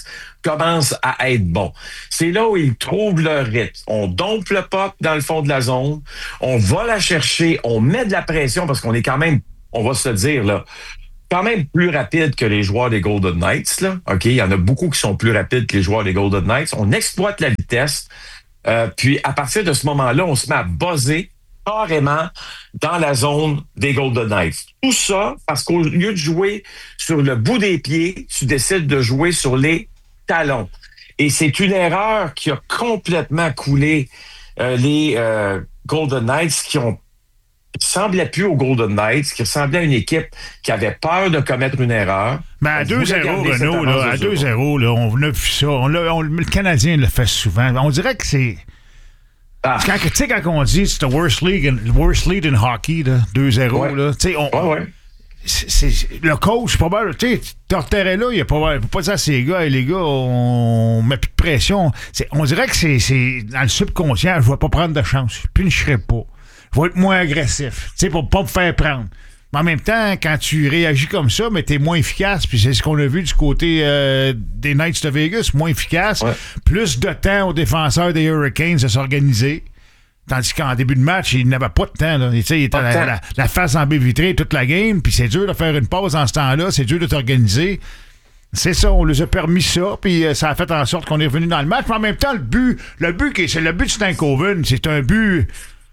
commence à être bon. C'est là où ils trouvent leur rythme. On dompe le puck dans le fond de la zone, on va la chercher, on met de la pression parce qu'on est quand même, on va se le dire, là, quand même plus rapide que les joueurs des Golden Knights. Là. OK, il y en a beaucoup qui sont plus rapides que les joueurs des Golden Knights. On exploite la vitesse. Puis à partir de ce moment-là, on se met à buzzer carrément dans la zone des Golden Knights. Tout ça parce qu'au lieu de jouer sur le bout des pieds, tu décides de jouer sur les talons. Et c'est une erreur qui a complètement coulé les Golden Knights qui ressemblaient plus aux Golden Knights, qui ressemblaient à une équipe qui avait peur de commettre une erreur. Mais à 2-0, Renaud, là, à 2-0, là, on a vu ça. Le Canadien le fait souvent. On dirait que c'est... Quand on dit c'est the worst league in hockey, là, 2-0, là, tu sais, le coach, pas mal, tu sais, Tortorella, il faut pas dire à ces gars, les gars, on met plus de pression. On dirait que c'est dans le subconscient, je vais pas prendre de chance, je punicherai pas. Je vais être moins agressif, tu sais, pour pas me faire prendre. Mais en même temps, quand tu réagis comme ça, mais t'es moins efficace, puis c'est ce qu'on a vu du côté des Knights de Vegas, moins efficace, plus de temps aux défenseurs des Hurricanes de s'organiser. Tandis qu'en début de match, il n'avait pas de temps. Là. Il était la face en baie vitrée toute la game, puis c'est dur de faire une pause en ce temps-là, c'est dur de t'organiser. C'est ça, on les a permis ça, puis ça a fait en sorte qu'on est revenu dans le match. Mais en même temps, le but c'est le but de Stankoven, c'est un but...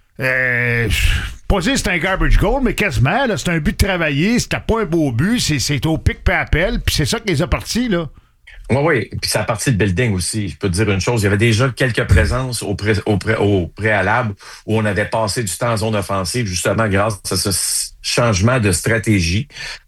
pas dire c'est un garbage goal, mais quasiment, là, c'est un but de travailler, c'était pas un beau but, c'est au pic peu appel, puis c'est ça qui les a partis, là. Oui, puis c'est la partie de building aussi. Je peux te dire une chose, il y avait déjà quelques présences au préalable où on avait passé du temps en zone offensive, justement grâce à ce changement de stratégie.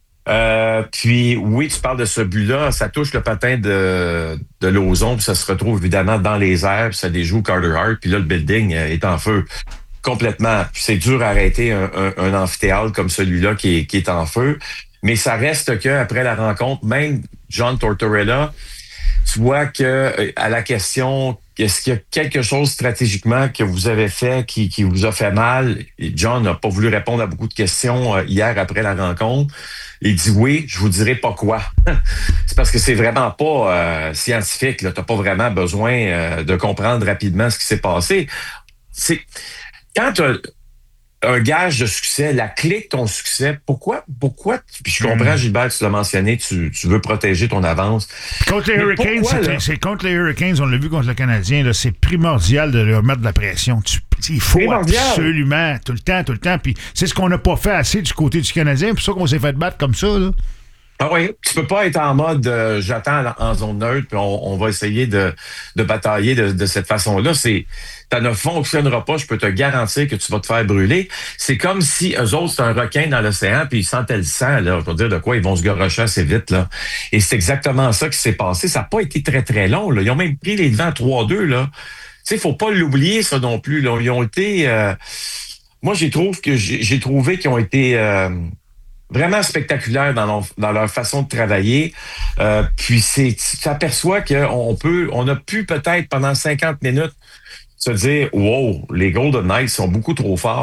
Puis oui, tu parles de ce but-là, ça touche le patin de Lauzon, puis ça se retrouve évidemment dans les airs, puis ça déjoue Carter Hart, puis là, le building est en feu. Complètement. Puis c'est dur à arrêter un amphithéâtre comme celui-là qui est en feu. Mais ça reste que après la rencontre, même John Tortorella, tu vois que à la question est-ce qu'il y a quelque chose stratégiquement que vous avez fait qui vous a fait mal, et John n'a pas voulu répondre à beaucoup de questions hier après la rencontre. Il dit oui, je vous dirai pas quoi. C'est parce que c'est vraiment pas scientifique. Tu n'as pas vraiment besoin de comprendre rapidement ce qui s'est passé. C'est quand tu as un gage de succès, la clé de ton succès, pourquoi puis je comprends, Gilbert, tu l'as mentionné, tu veux protéger ton avance. Contre les Hurricanes, c'est contre les Hurricanes, on l'a vu contre le Canadien, là, c'est primordial de leur mettre de la pression. Il faut absolument, tout le temps, puis c'est ce qu'on n'a pas fait assez du côté du Canadien, c'est pour ça qu'on s'est fait battre comme ça, là. Ah oui, tu peux pas être en mode j'attends en zone neutre puis on va essayer de batailler de cette façon-là. Ça ne fonctionnera pas, je peux te garantir que tu vas te faire brûler. C'est comme si eux autres, c'est un requin dans l'océan puis ils sentaient le sang, là. Je veux dire de quoi ils vont se garrocher assez vite, là. Et c'est exactement ça qui s'est passé. Ça n'a pas été très, très long, là. Ils ont même pris les devants 3-2, là. Tu sais, faut pas l'oublier, ça non plus, là. Ils ont été... Moi, j'ai trouvé qu'ils ont été... vraiment spectaculaire dans leur façon de travailler. Puis tu t'aperçois on a pu peut-être pendant 50 minutes se dire « Wow, les Golden Knights sont beaucoup trop forts. »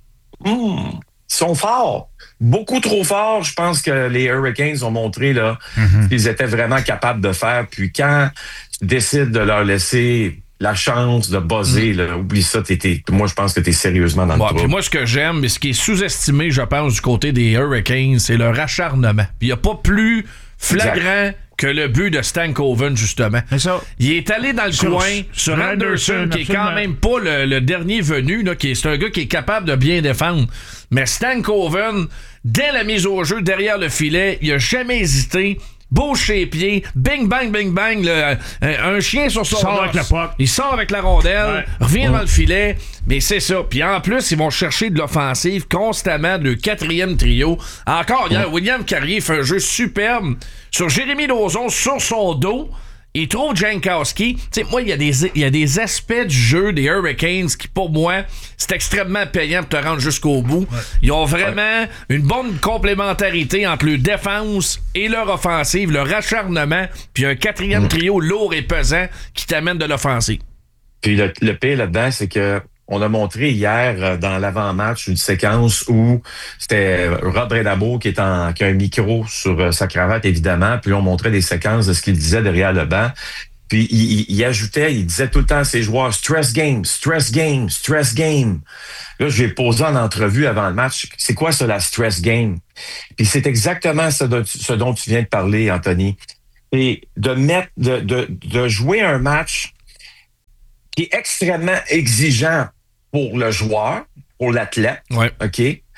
Ils sont forts. Beaucoup trop forts. Je pense que les Hurricanes ont montré là qu'ils étaient vraiment capables de faire. Puis quand tu décides de leur laisser la chance de buzzer, là, oublie ça, moi je pense que t'es sérieusement dans le trou. Puis moi ce que j'aime, mais ce qui est sous-estimé, je pense, du côté des Hurricanes, c'est leur acharnement. Puis il n'y a pas plus flagrant que le but de Stankoven, justement. C'est ça. Il est allé dans le coin sur Anderson, qui est quand même pas le dernier venu, là, c'est un gars qui est capable de bien défendre. Mais Stankoven, dès la mise au jeu, derrière le filet, il a jamais hésité. Bouge ses pieds, bing bang, bing bang, un chien sur son sort avec la puck. Il sort avec la rondelle, revient dans le filet, mais c'est ça. Puis en plus, ils vont chercher de l'offensive constamment, le quatrième trio. Encore hier, William Carrier fait un jeu superbe sur Jérémy Lauzon, sur son dos. Il trouve Jankowski. Tu sais, moi, il y a des aspects du jeu des Hurricanes qui, pour moi, c'est extrêmement payant pour te rendre jusqu'au bout. Ouais. Ils ont vraiment une bonne complémentarité entre leur défense et leur offensive, leur acharnement, puis un quatrième trio lourd et pesant qui t'amène de l'offensive. Puis le pire là-dedans, c'est que on a montré hier dans l'avant-match une séquence où c'était Rod Brind'Amour qui a un micro sur sa cravate, évidemment, puis on montrait des séquences de ce qu'il disait derrière le banc. Puis il ajoutait, il disait tout le temps à ses joueurs, stress game, stress game, stress game. Là, je lui ai posé en entrevue avant le match, c'est quoi ça, la stress game? Puis c'est exactement ce dont tu viens de parler, Anthony. Et de jouer un match qui est extrêmement exigeant pour le joueur, pour l'athlète, OK?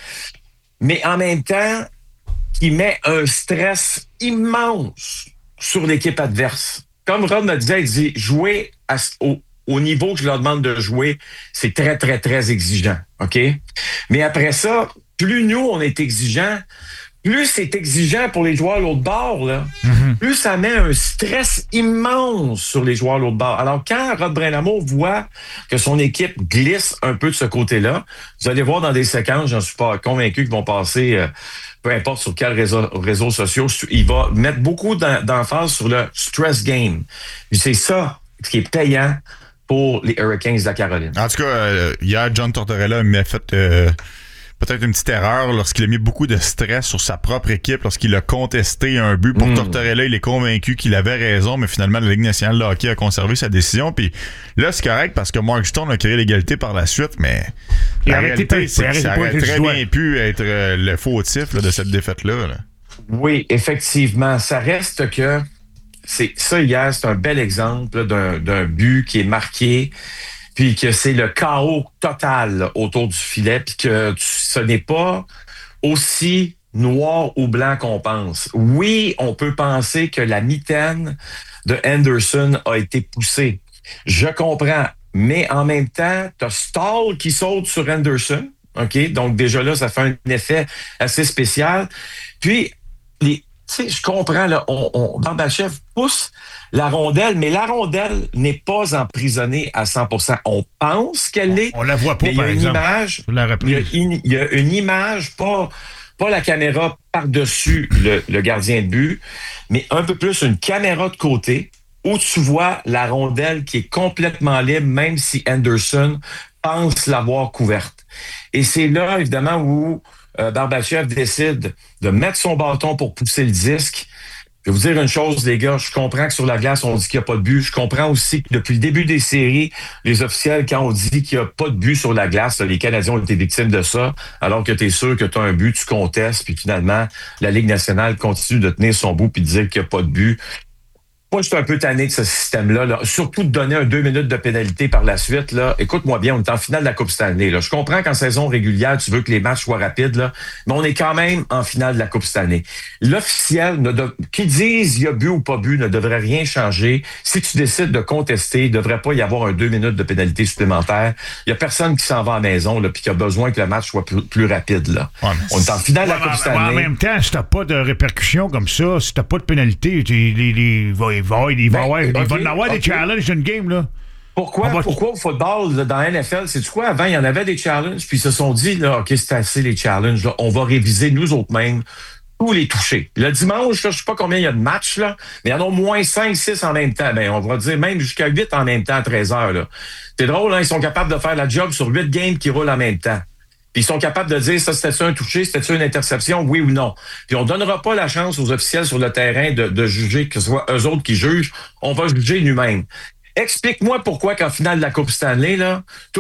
Mais en même temps, qui met un stress immense sur l'équipe adverse. Comme Rod me disait, il dit, jouer au niveau que je leur demande de jouer, c'est très, très, très exigeant, OK? Mais après ça, plus nous, on est exigeants, plus c'est exigeant pour les joueurs de l'autre bord, là, plus ça met un stress immense sur les joueurs de l'autre bord. Alors, quand Rod Brind'Amour voit que son équipe glisse un peu de ce côté-là, vous allez voir dans des séquences, j'en suis pas convaincu qu'ils vont passer, peu importe sur quels réseaux sociaux, il va mettre beaucoup d'emphase sur le stress game. Et c'est ça qui est payant pour les Hurricanes de la Caroline. En tout cas, hier, John Tortorella m'a fait peut-être une petite erreur lorsqu'il a mis beaucoup de stress sur sa propre équipe, lorsqu'il a contesté un but. Pour Tortorella, il est convaincu qu'il avait raison, mais finalement, la Ligue nationale de hockey a conservé sa décision. Puis là, c'est correct parce que Mark Stone a créé l'égalité par la suite, mais la réalité, c'est que ça aurait très bien pu être le fautif de cette défaite-là. Là. Oui, effectivement. Ça reste que ça hier, c'est un bel exemple là, d'un but qui est marqué, puis que c'est le chaos total là, autour du filet, puis que ce n'est pas aussi noir ou blanc qu'on pense. Oui, on peut penser que la mitaine de Anderson a été poussée. Je comprends, mais en même temps, t'as Stahl qui saute sur Anderson, OK? Donc déjà là, ça fait un effet assez spécial. Puis, tu sais, je comprends, là, Barbashev pousse la rondelle, mais la rondelle n'est pas emprisonnée à 100%. On pense qu'elle l'est. On la voit pas, par exemple. Il y a une image, pas la caméra par-dessus le gardien de but, mais un peu plus une caméra de côté où tu vois la rondelle qui est complètement libre, même si Anderson pense l'avoir couverte. Et c'est là, évidemment, où Barbashev décide de mettre son bâton pour pousser le disque. Je vais vous dire une chose, les gars, je comprends que sur la glace, on dit qu'il n'y a pas de but. Je comprends aussi que depuis le début des séries, les officiels, quand on dit qu'il n'y a pas de but sur la glace, les Canadiens ont été victimes de ça, alors que tu es sûr que tu as un but, tu contestes, puis finalement, la Ligue nationale continue de tenir son bout puis de dire qu'il n'y a pas de but. Moi, je suis un peu tanné de ce système-là, là. Surtout de donner 2 minutes de pénalité par la suite. Là. Écoute-moi bien, on est en finale de la Coupe Stanley. Là. Je comprends qu'en saison régulière, tu veux que les matchs soient rapides, là, mais on est quand même en finale de la Coupe Stanley. L'officiel, qui dise il y a but ou pas but, ne devrait rien changer. Si tu décides de contester, il ne devrait pas y avoir 2 minutes de pénalité supplémentaire. Il n'y a personne qui s'en va à la maison et qui a besoin que le match soit plus rapide. Là. Ouais, on est en finale de la Coupe Stanley. En même temps, si tu n'as pas de répercussions comme ça, si tu n'as pas de pénalité, il va en avoir des challenges dans une game, là. Pourquoi au football, là, dans la NFL, c'est-tu quoi? Avant, il y en avait des challenges, puis ils se sont dit, là, OK, c'est assez les challenges, là, on va réviser nous autres mêmes tous les touchés. Le dimanche, là, je sais pas combien il y a de matchs, là, mais il y en a au moins 5, 6 en même temps. Ben, on va dire même jusqu'à 8 en même temps à 13 heures, là. C'est drôle, hein, ils sont capables de faire la job sur 8 games qui roulent en même temps. Puis ils sont capables de dire, ça, c'était-tu un touché, c'était-tu une interception, oui ou non. Puis on donnera pas la chance aux officiels sur le terrain de juger, que ce soit eux autres qui jugent, on va juger nous-mêmes. Explique-moi pourquoi qu'en finale de la Coupe Stanley, là,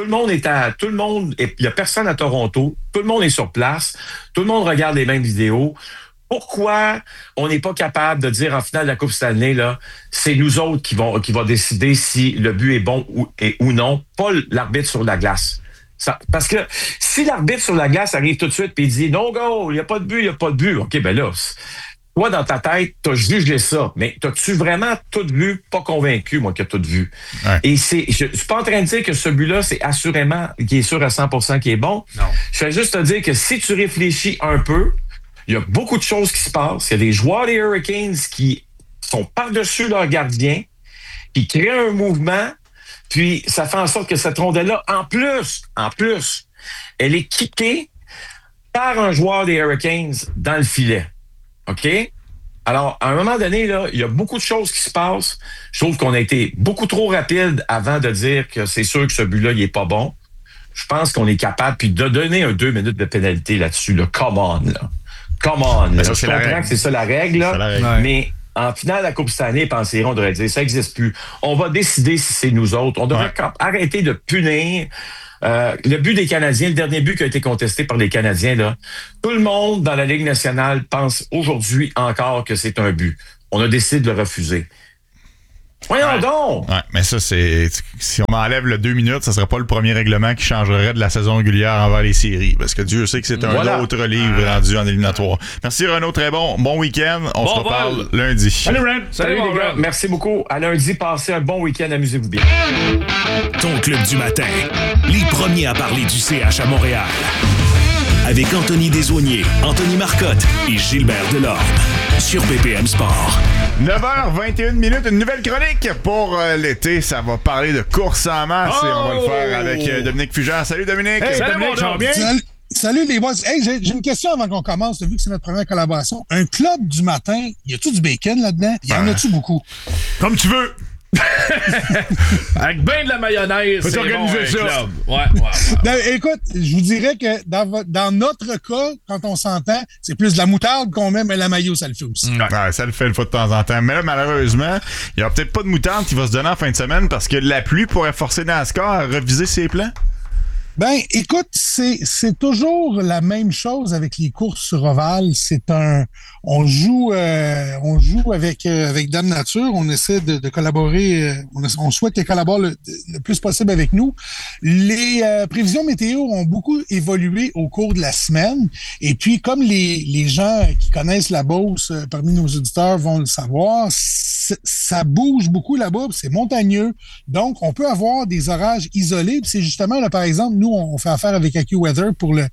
il y a personne à Toronto, tout le monde est sur place, tout le monde regarde les mêmes vidéos. Pourquoi on n'est pas capable de dire en finale de la Coupe Stanley, là, c'est nous autres qui va décider si le but est bon ou non, pas l'arbitre sur la glace. Parce que si l'arbitre sur la glace arrive tout de suite et il dit « No goal, il n'y a pas de but, il n'y a pas de but », OK, ben là, toi, dans ta tête, tu as jugé ça, mais t'as-tu vraiment tout vu? Pas convaincu, moi, que tu as tout vu. Ouais. Et je suis pas en train de dire que ce but-là, c'est assurément, qui est sûr à 100% qui est bon. Non. Je vais juste te dire que si tu réfléchis un peu, il y a beaucoup de choses qui se passent. Il y a des joueurs des Hurricanes qui sont par-dessus leur gardien, qui créent un mouvement. Puis, ça fait en sorte que cette rondelle-là, en plus, elle est kickée par un joueur des Hurricanes dans le filet. OK? Alors, à un moment donné, là, il y a beaucoup de choses qui se passent. Je trouve qu'on a été beaucoup trop rapide avant de dire que c'est sûr que ce but-là, il est pas bon. je pense qu'on est capable, puis de donner un 2 minutes de pénalité là-dessus, là. Come on, là. Come on, là. Je comprends que c'est ça la règle, là, mais en finale de la Coupe Stanley, pensez-on, on devrait dire, ça n'existe plus. On va décider si c'est nous autres. On devrait arrêter de punir. Le but des Canadiens, le dernier but qui a été contesté par les Canadiens, là, tout le monde dans la Ligue nationale pense aujourd'hui encore que c'est un but. On a décidé de le refuser. Voyons donc! Ouais, mais ça, c'est. Si on enlève le 2 minutes, ça serait pas le premier règlement qui changerait de la saison régulière envers les séries. Parce que Dieu sait que c'est un autre livre rendu en éliminatoire. Merci Renaud, très bon. Bon week-end. On se reparle lundi. Salut Ren! Salut les gars. Merci beaucoup. À lundi, passez un bon week-end. Amusez-vous bien. Ton club du matin. Les premiers à parler du CH à Montréal. Avec Anthony Desaulniers, Anthony Marcotte et Gilbert Delorme. Sur BPM Sport. 9h21, une nouvelle chronique pour l'été. Ça va parler de course en masse et on va le faire avec Dominique Fugère. Salut Dominique! Hey, salut Dominique, ça va bien? Salut les boys. Hey, j'ai une question avant qu'on commence, vu que c'est notre première collaboration. Un club du matin, y a-tu du bacon là-dedans? Y en a-tu beaucoup? Comme tu veux. Avec ben de la mayonnaise, faut c'est organiser bon, ça. Club. Ouais. Ben, écoute, je vous dirais que dans notre cas, quand on s'entend, c'est plus de la moutarde qu'on met, mais la mayo, ça le fait aussi. Ouais, ça le fait une fois de temps en temps. Mais là, malheureusement, il n'y aura peut-être pas de moutarde qui va se donner en fin de semaine parce que la pluie pourrait forcer NASCAR à reviser ses plans. Ben, écoute, c'est toujours la même chose avec les courses sur ovale. On joue avec Dame Nature. On essaie de collaborer. On souhaite qu'elle collabore le plus possible avec nous. Les prévisions météo ont beaucoup évolué au cours de la semaine. Et puis, comme les gens qui connaissent la Beauce parmi nos auditeurs vont le savoir, ça bouge beaucoup là-bas. C'est montagneux. Donc, on peut avoir des orages isolés. Puis c'est justement, là, par exemple, nous, on fait affaire avec AccuWeather pour la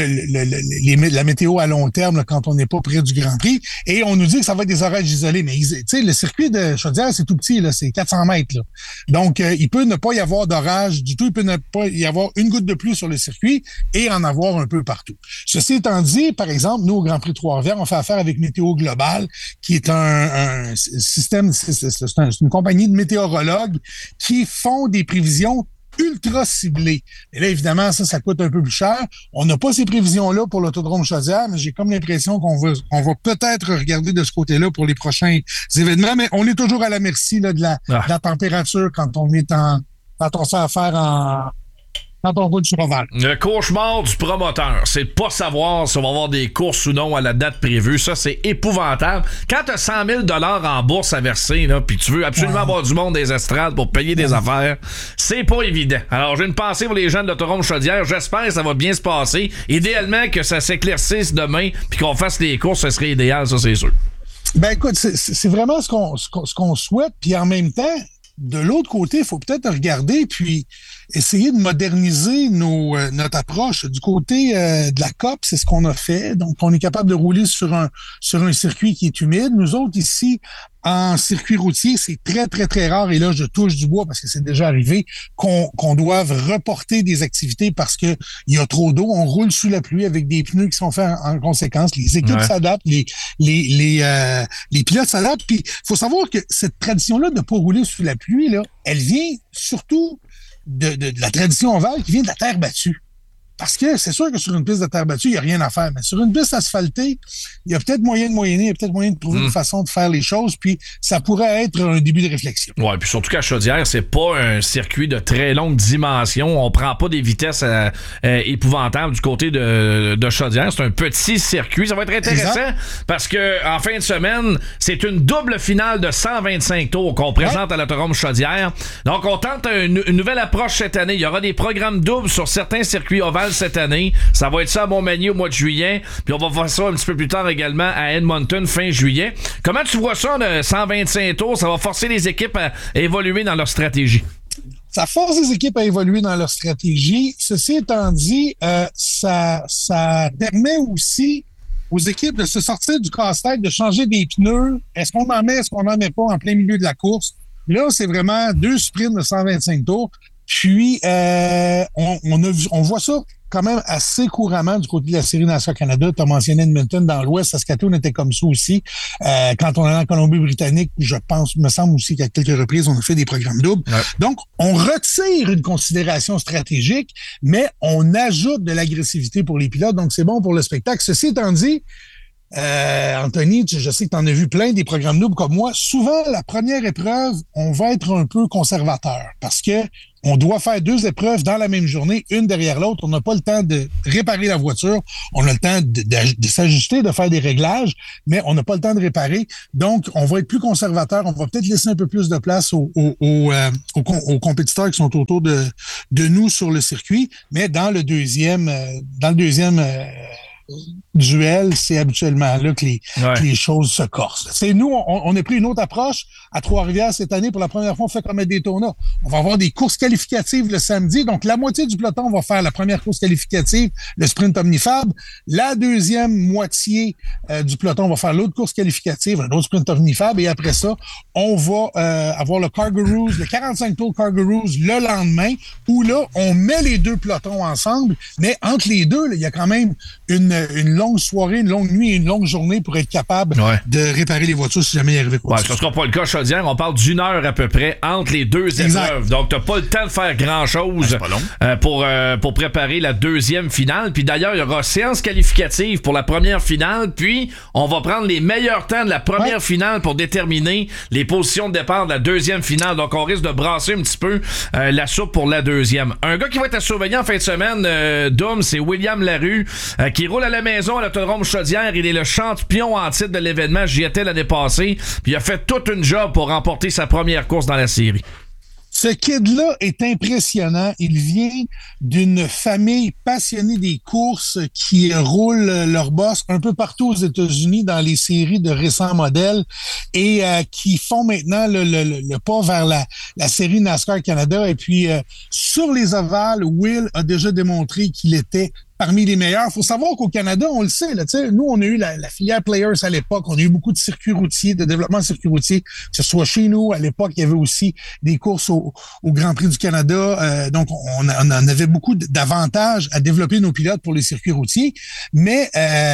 météo à long terme là, quand on n'est pas près du Grand Prix. Et on nous dit que ça va être des orages isolés. Mais tu sais, le circuit de Chaudière, c'est tout petit, là, c'est 400 mètres. Là. Donc, il peut ne pas y avoir d'orage du tout. Il peut ne pas y avoir une goutte de pluie sur le circuit et en avoir un peu partout. Ceci étant dit, par exemple, nous, au Grand Prix de Trois-Rivières, on fait affaire avec Météo Global, qui est un système, c'est une compagnie de météorologues qui font des prévisions ultra ciblé. Et là, évidemment, ça coûte un peu plus cher. On n'a pas ces prévisions-là pour l'autodrome Chaudière, mais j'ai comme l'impression qu'on va peut-être regarder de ce côté-là pour les prochains événements, mais on est toujours à la merci là, de la température quand on fait affaire quand on roule sur ovale. Le cauchemar du promoteur, c'est de pas savoir si on va avoir des courses ou non à la date prévue. Ça, c'est épouvantable. Quand tu as 100 000 $ en bourse à verser, puis tu veux absolument avoir du monde des estrades pour payer des affaires, c'est pas évident. Alors, j'ai une pensée pour les gens de l'autodrome Chaudière. J'espère que ça va bien se passer. Idéalement, que ça s'éclaircisse demain puis qu'on fasse les courses, ce serait idéal, ça, c'est sûr. Ben écoute, c'est vraiment ce qu'on souhaite. Puis en même temps, de l'autre côté, il faut peut-être regarder puis essayer de moderniser notre approche. Du côté de la COP, c'est ce qu'on a fait. Donc, on est capable de rouler sur un circuit qui est humide. Nous autres, ici, en circuit routier, c'est très, très, très rare. Et là, je touche du bois parce que c'est déjà arrivé qu'on doive reporter des activités parce que il y a trop d'eau. On roule sous la pluie avec des pneus qui sont faits en conséquence. Les équipes s'adaptent, les pilotes s'adaptent. Puis, il faut savoir que cette tradition-là de ne pas rouler sous la pluie, là, elle vient surtout de la tradition ovale qui vient de la terre battue. Parce que c'est sûr que sur une piste de terre battue, il n'y a rien à faire. Mais sur une piste asphaltée, il y a peut-être moyen de moyenner, il y a peut-être moyen de trouver une façon de faire les choses, puis ça pourrait être un début de réflexion. Ouais, puis surtout qu'à Chaudière, c'est pas un circuit de très longue dimension. On prend pas des vitesses épouvantables du côté de Chaudière. C'est un petit circuit. Ça va être intéressant parce que en fin de semaine, c'est une double finale de 125 tours qu'on présente à l'autodrome Chaudière. Donc, on tente une nouvelle approche cette année. Il y aura des programmes doubles sur certains circuits ovales cette année. Ça va être ça à Montmagny au mois de juillet. Puis on va voir ça un petit peu plus tard également à Edmonton fin juillet. Comment tu vois ça, le 125 tours? Ça va forcer les équipes à évoluer dans leur stratégie. Ça force les équipes à évoluer dans leur stratégie. Ceci étant dit, ça permet aussi aux équipes de se sortir du casse-tête, de changer des pneus. Est-ce qu'on en met, est-ce qu'on n'en met pas en plein milieu de la course? Là, c'est vraiment 2 sprints de 125 tours. Puis, on voit ça quand même assez couramment du côté de la série NASCAR Canada. Tu as mentionné Edmonton dans l'Ouest. Saskatoon était comme ça aussi. Quand on est en Colombie-Britannique, je pense, me semble aussi qu'à quelques reprises, on a fait des programmes doubles. Ouais. Donc, on retire une considération stratégique, mais on ajoute de l'agressivité pour les pilotes. Donc, c'est bon pour le spectacle. Ceci étant dit, Anthony, je sais que tu en as vu plein des programmes doubles comme moi. Souvent, la première épreuve, on va être un peu conservateur parce que on doit faire 2 épreuves dans la même journée, une derrière l'autre. On n'a pas le temps de réparer la voiture. On a le temps de s'ajuster, de faire des réglages, mais on n'a pas le temps de réparer. Donc, on va être plus conservateur. On va peut-être laisser un peu plus de place aux compétiteurs qui sont autour de nous sur le circuit. Mais dans le deuxième duel, c'est habituellement là que les choses se corsent. C'est nous, on a pris une autre approche à Trois-Rivières cette année. Pour la première fois, on fait comme à Daytona. On va avoir des courses qualificatives le samedi. Donc, la moitié du peloton va faire la première course qualificative, le sprint omnifab. La deuxième moitié du peloton va faire l'autre course qualificative, un autre sprint omnifab. Et après ça, on va avoir le Kangaroos, le 45 tours Kangaroos le lendemain, où là, on met les 2 pelotons ensemble. Mais entre les deux, là, il y a quand même une longue soirée, une longue nuit et une longue journée pour être capable de réparer les voitures si jamais il arrivait quoi. Ce ne sera pas le cas, Chaudière. On parle d'1 heure à peu près entre les 2 épreuves. Donc, tu n'as pas le temps de faire grand-chose pour préparer la deuxième finale. Puis d'ailleurs, il y aura séance qualificative pour la première finale. Puis, on va prendre les meilleurs temps de la première finale pour déterminer les positions de départ de la deuxième finale. Donc, on risque de brasser un petit peu la soupe pour la deuxième. Un gars qui va être à surveiller en fin de semaine, Dom, c'est William Larue, qui roule à la maison à l'Autodrome Chaudière. Il est le champion en titre de l'événement. J'y étais l'année passée. Puis il a fait toute une job pour remporter sa première course dans la série. Ce kid-là est impressionnant. Il vient d'une famille passionnée des courses qui roulent leur boss un peu partout aux États-Unis dans les séries de récents modèles et qui font maintenant le pas vers la série NASCAR Canada. Et puis, sur les ovales, Will a déjà démontré qu'il était parmi les meilleurs. Il faut savoir qu'au Canada, on le sait, là, nous, on a eu la filière Players à l'époque. On a eu beaucoup de circuits routiers, de développement de circuits routiers, que ce soit chez nous. À l'époque, il y avait aussi des courses au Grand Prix du Canada. Donc, on en avait beaucoup d'avantages à développer nos pilotes pour les circuits routiers. Mais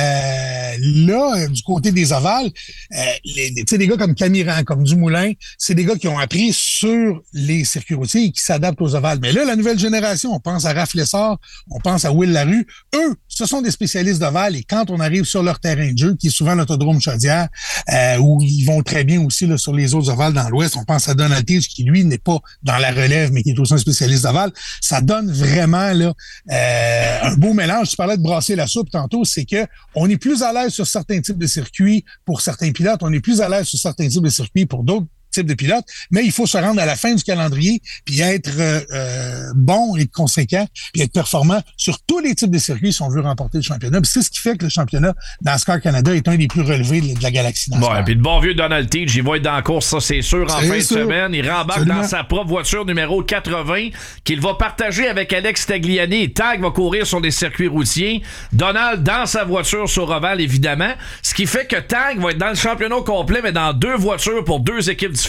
là, du côté des ovales, des gars comme Camiran, comme Dumoulin, c'est des gars qui ont appris sur les circuits routiers et qui s'adaptent aux ovales. Mais là, la nouvelle génération, on pense à Raph Lessard, on pense à Will Larue. Eux, ce sont des spécialistes d'ovale et quand on arrive sur leur terrain de jeu, qui est souvent l'Autodrome Chaudière, où ils vont très bien aussi là, sur les autres ovales dans l'Ouest, on pense à Donald Tage qui, lui, n'est pas dans la relève, mais qui est aussi un spécialiste d'ovale. Ça donne vraiment là un beau mélange. Tu parlais de brasser la soupe tantôt, c'est que on est plus à l'aise sur certains types de circuits pour certains pilotes, on est plus à l'aise sur certains types de circuits pour d'autres type de pilote, mais il faut se rendre à la fin du calendrier puis être bon et conséquent puis être performant sur tous les types de circuits si on veut remporter le championnat. Puis c'est ce qui fait que le championnat NASCAR Canada est un des plus relevés de la galaxie NASCAR. Bon, puis le bon vieux Donald Tage, il va être dans la course, ça c'est sûr, en fin de semaine. Il rembarque dans sa propre voiture numéro 80 qu'il va partager avec Alex Tagliani. Tag va courir sur des circuits routiers. Donald dans sa voiture sur ovale, évidemment. Ce qui fait que Tag va être dans le championnat complet, mais dans 2 voitures pour 2 équipes différentes.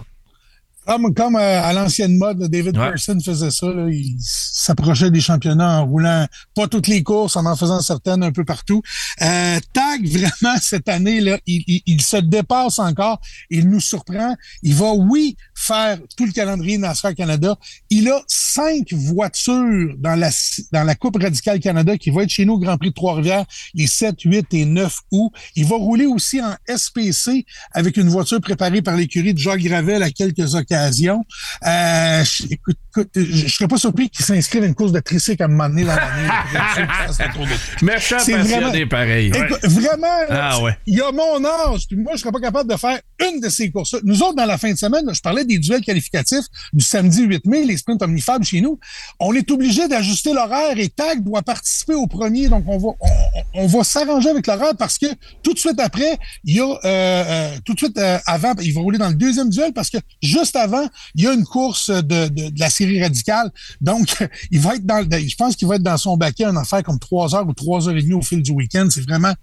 Comme à l'ancienne mode, là, David Pearson faisait ça. Là, il s'approchait des championnats en roulant pas toutes les courses, en faisant certaines un peu partout. Tag, vraiment, cette année, là, il se dépasse encore. Il nous surprend. Il va, oui, faire tout le calendrier NASCAR Canada. Il a 5 voitures dans la Coupe Radicale Canada qui va être chez nous au Grand Prix de Trois-Rivières les 7, 8 et 9 août. Il va rouler aussi en SPC avec une voiture préparée par l'écurie de Jacques Gravel à quelques occasions. Écoute, je serais pas surpris qu'il s'inscrive à une course de tricycle à un moment donné dans l'année. Méchant passionné pareil. Écoute, vraiment, il y a mon âge, puis moi, je serais pas capable de faire une de ces courses-là. Nous autres, dans la fin de semaine, je parlais des duels qualificatifs du samedi 8 mai, les sprints omnifab chez nous. On est obligé d'ajuster l'horaire et Tag doit participer au premier. Donc, on va s'arranger avec l'horaire parce que tout de suite après, il y a avant, il va rouler dans le deuxième duel parce que juste avant, il y a une course de la série radicale. Donc, il va être je pense qu'il va être dans son baquet une affaire comme 3 heures ou 3 heures et demie au fil du week-end. C'est vraiment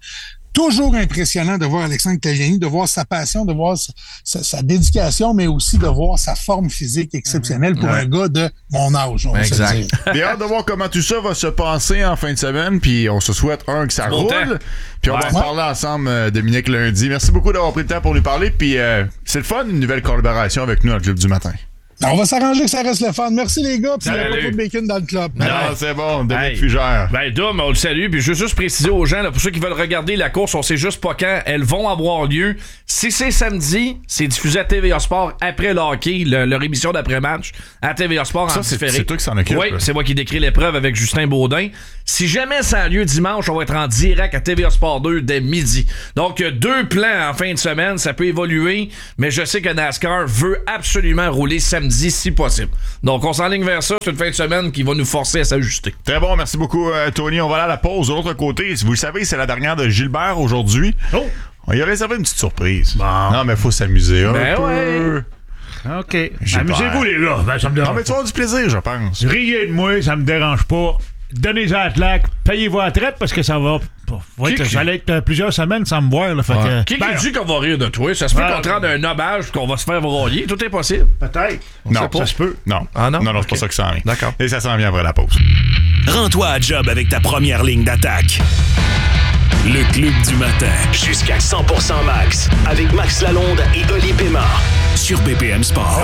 toujours impressionnant de voir Alexandre Tagliani, de voir sa passion, de voir sa dédication, mais aussi de voir sa forme physique exceptionnelle pour un gars de mon âge. Exact. J'ai hâte de voir comment tout ça va se passer en fin de semaine, puis on se souhaite que ça roule. Puis on va en parler ensemble, Dominique, lundi. Merci beaucoup d'avoir pris le temps pour nous parler, puis c'est le fun, une nouvelle collaboration avec nous dans le Club du matin. On va s'arranger que ça reste le fun. Merci les gars, puis il n'y a pas trop de bacon dans le club. Non, c'est bon, Dominique Fugère. Dom, on le salue, puis je veux juste préciser aux gens, là, pour ceux qui veulent regarder la course, on sait juste pas quand elles vont avoir lieu. Si c'est samedi, c'est diffusé à TVA Sport après le hockey, leur émission d'après-match à TVA Sport en différé. C'est toi qui s'en occupe. Oui, c'est moi qui décris l'épreuve avec Justin Baudin. Si jamais ça a lieu dimanche, on va être en direct à TVA Sport 2 dès midi. Donc, 2 plans en fin de semaine, ça peut évoluer, mais je sais que NASCAR veut absolument rouler samedi si possible. Donc, on s'enligne vers ça. C'est une fin de semaine qui va nous forcer à s'ajuster. Très bon, merci beaucoup, Tony. On va aller à la pause. De l'autre côté, vous le savez, c'est la dernière de Gilbert aujourd'hui. Oh! On y a réservé une petite surprise. Bon. Non, mais il faut s'amuser un peu. Ouais. OK. Amusez-vous, les gars. Ben, ça me dérange. Non, mais tu vas avoir du plaisir, je pense. Riez de moi, ça me dérange pas. Donnez-en à la claque. Payez vos retraites parce que ça va être plusieurs semaines sans me voir. Là, fait que, qui dit qu'on va rire de toi? Ça se peut qu'on te rende un nobage qu'on va se faire broyer. Tout est possible. Peut-être. Non, ça se peut. Non. Ah non? Non, c'est pas ça que ça en vient. D'accord. Et ça s'en vient après la pause. Rends-toi à job avec ta première ligne d'attaque. Le Club du matin. Jusqu'à 100% max. Avec Max Lalonde et Oli Pema. Sur BPM Sport.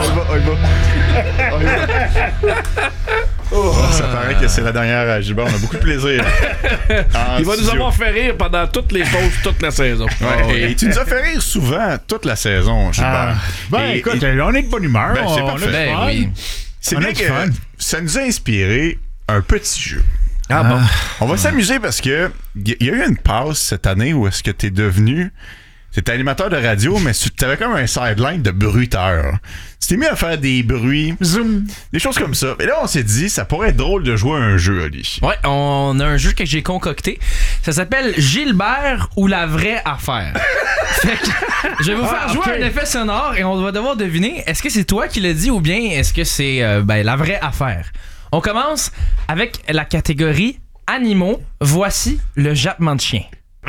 Ça paraît que c'est la dernière à Gilbert. On a beaucoup de plaisir. Il va nous avoir fait rire pendant toutes les pauses, toute la saison. Et tu nous as fait rire souvent toute la saison, Gilbert. Écoute, on est de bonne humeur. C'est parfait. Oui. C'est bien que ça nous a inspiré un petit jeu. Ah bon? On va s'amuser parce que il y a eu une passe cette année où est-ce que t'es devenu... T'étais animateur de radio, mais t'avais comme un sideline de bruiteur. Tu t'es mis à faire des bruits, zoom, des choses comme ça. Et là, on s'est dit, ça pourrait être drôle de jouer à un jeu, Oli. Ouais, on a un jeu que j'ai concocté. Ça s'appelle Gilbert ou la vraie affaire. Fait que je vais vous faire jouer un effet sonore et on va devoir deviner, est-ce que c'est toi qui l'as dit ou bien est-ce que c'est la vraie affaire? On commence avec la catégorie animaux. Voici le jappement de chien.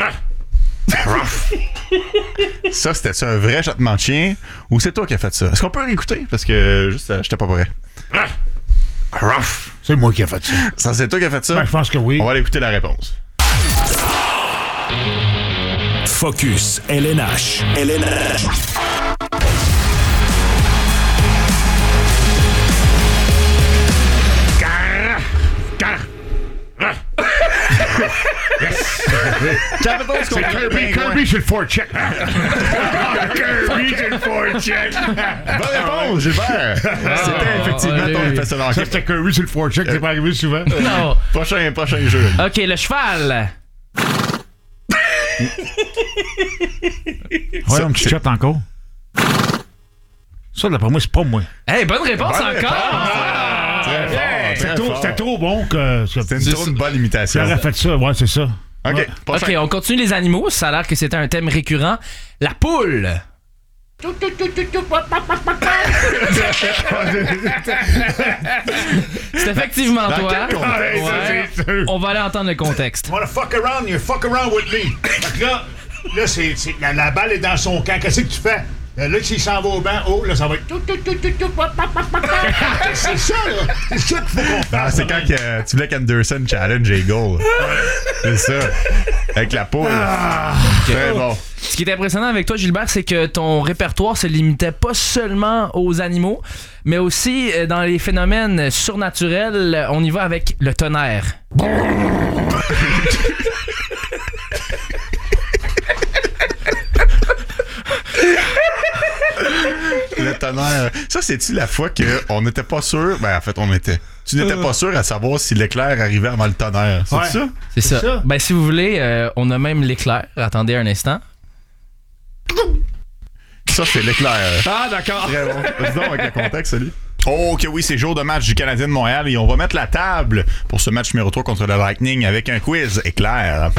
Ça, c'était un vrai jappement de chien ou c'est toi qui as fait ça? Est-ce qu'on peut réécouter? Parce que juste, j'étais pas prêt. C'est moi qui ai fait ça. Ça, c'est toi qui as fait ça? Ben, je pense que oui. On va aller écouter la réponse. Focus LNH. C'est Kirby sur le forecheck. Kirby sur le forecheck. Bonne réponse, Gilbert. C'était effectivement ton effet sonore. Ça, c'était Kirby sur le forecheck. C'est pas arrivé souvent. Non. Prochain jeu. OK, le cheval. Ouais, on te chatte encore. Ça, d'après moi, c'est pas moi. Hey, bonne réponse encore. C'était trop bon que... C'était une bonne imitation. J'aurais fait ça, ouais, c'est ça. OK, OK, on continue les animaux. Ça a l'air que c'était un thème récurrent. La poule. C'est effectivement toi. Ouais. On va aller entendre le contexte. You wanna fuck around, you fuck around with me. Fait que là, la balle est dans son camp. Qu'est-ce que tu fais? Là, s'il s'en va au banc, là, ça va être... C'est ça, là. C'est ça qu'il faut qu'on fasse. C'est quand tu voulais qu'Anderson challenge et goal. C'est ça. Avec la poule. Très bon. Ce qui est impressionnant avec toi, Gilbert, c'est que ton répertoire se limitait pas seulement aux animaux, mais aussi dans les phénomènes surnaturels. On y va avec le tonnerre. Le tonnerre. Ça, c'est-tu la fois qu'on n'était pas sûr? Ben, en fait, on était. Tu n'étais pas sûr à savoir si l'éclair arrivait avant le tonnerre. C'est ça? C'est ça. Ben, si vous voulez, on a même l'éclair. Attendez un instant. Ça, c'est l'éclair. Ah, d'accord. Très bon. Vas-y donc avec le contexte, salut. Oh, OK, oui, c'est jour de match du Canadien de Montréal et on va mettre la table pour ce match numéro 3 contre le Lightning avec un quiz éclair.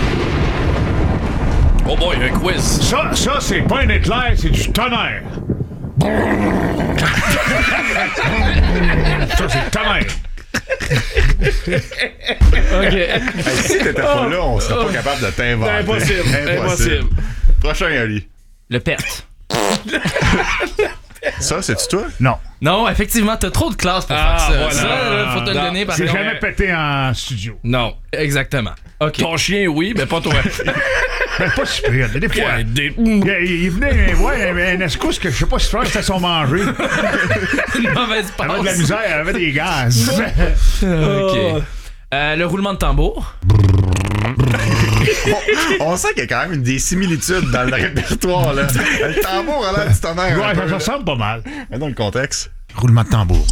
Oh boy, un quiz. Ça, c'est pas un éclair, c'est du tonnerre. Ça, c'est le tonnerre. Si t'étais pas là, on serait pas capable de t'inventer. Impossible. Prochain, Ali. Le perte. Ça, c'est-tu toi? Non. Non, effectivement, t'as trop de classe pour faire ça. voilà. Ça, là, faut te le donner par J'ai contre. jamais pété en studio. Non. Exactement. OK. Ton chien, oui, mais pas toi. Ben, pas super. Des fois. Il venait voir un escousse que je sais pas si c'était son manger. Une mauvaise Elle avait de la passe. misère, elle avait des gaz. OK. Le roulement de tambour. On sent qu'il y a quand même des similitudes dans le répertoire, là. Le tambour a l'air du tonnerre. Ouais, un peu, ça là. ressemble pas mal. Mais dans le contexte. Roulement de tambour.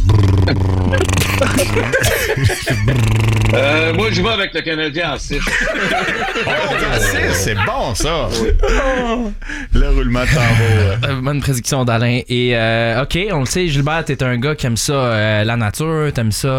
Moi, je vais avec le Canadien en 6. C'est bon, ça. Le roulement de tambour. Bonne prédiction d'Alain. Et OK, on le sait, Gilbert, t'es un gars qui aime ça, la nature, t'aimes ça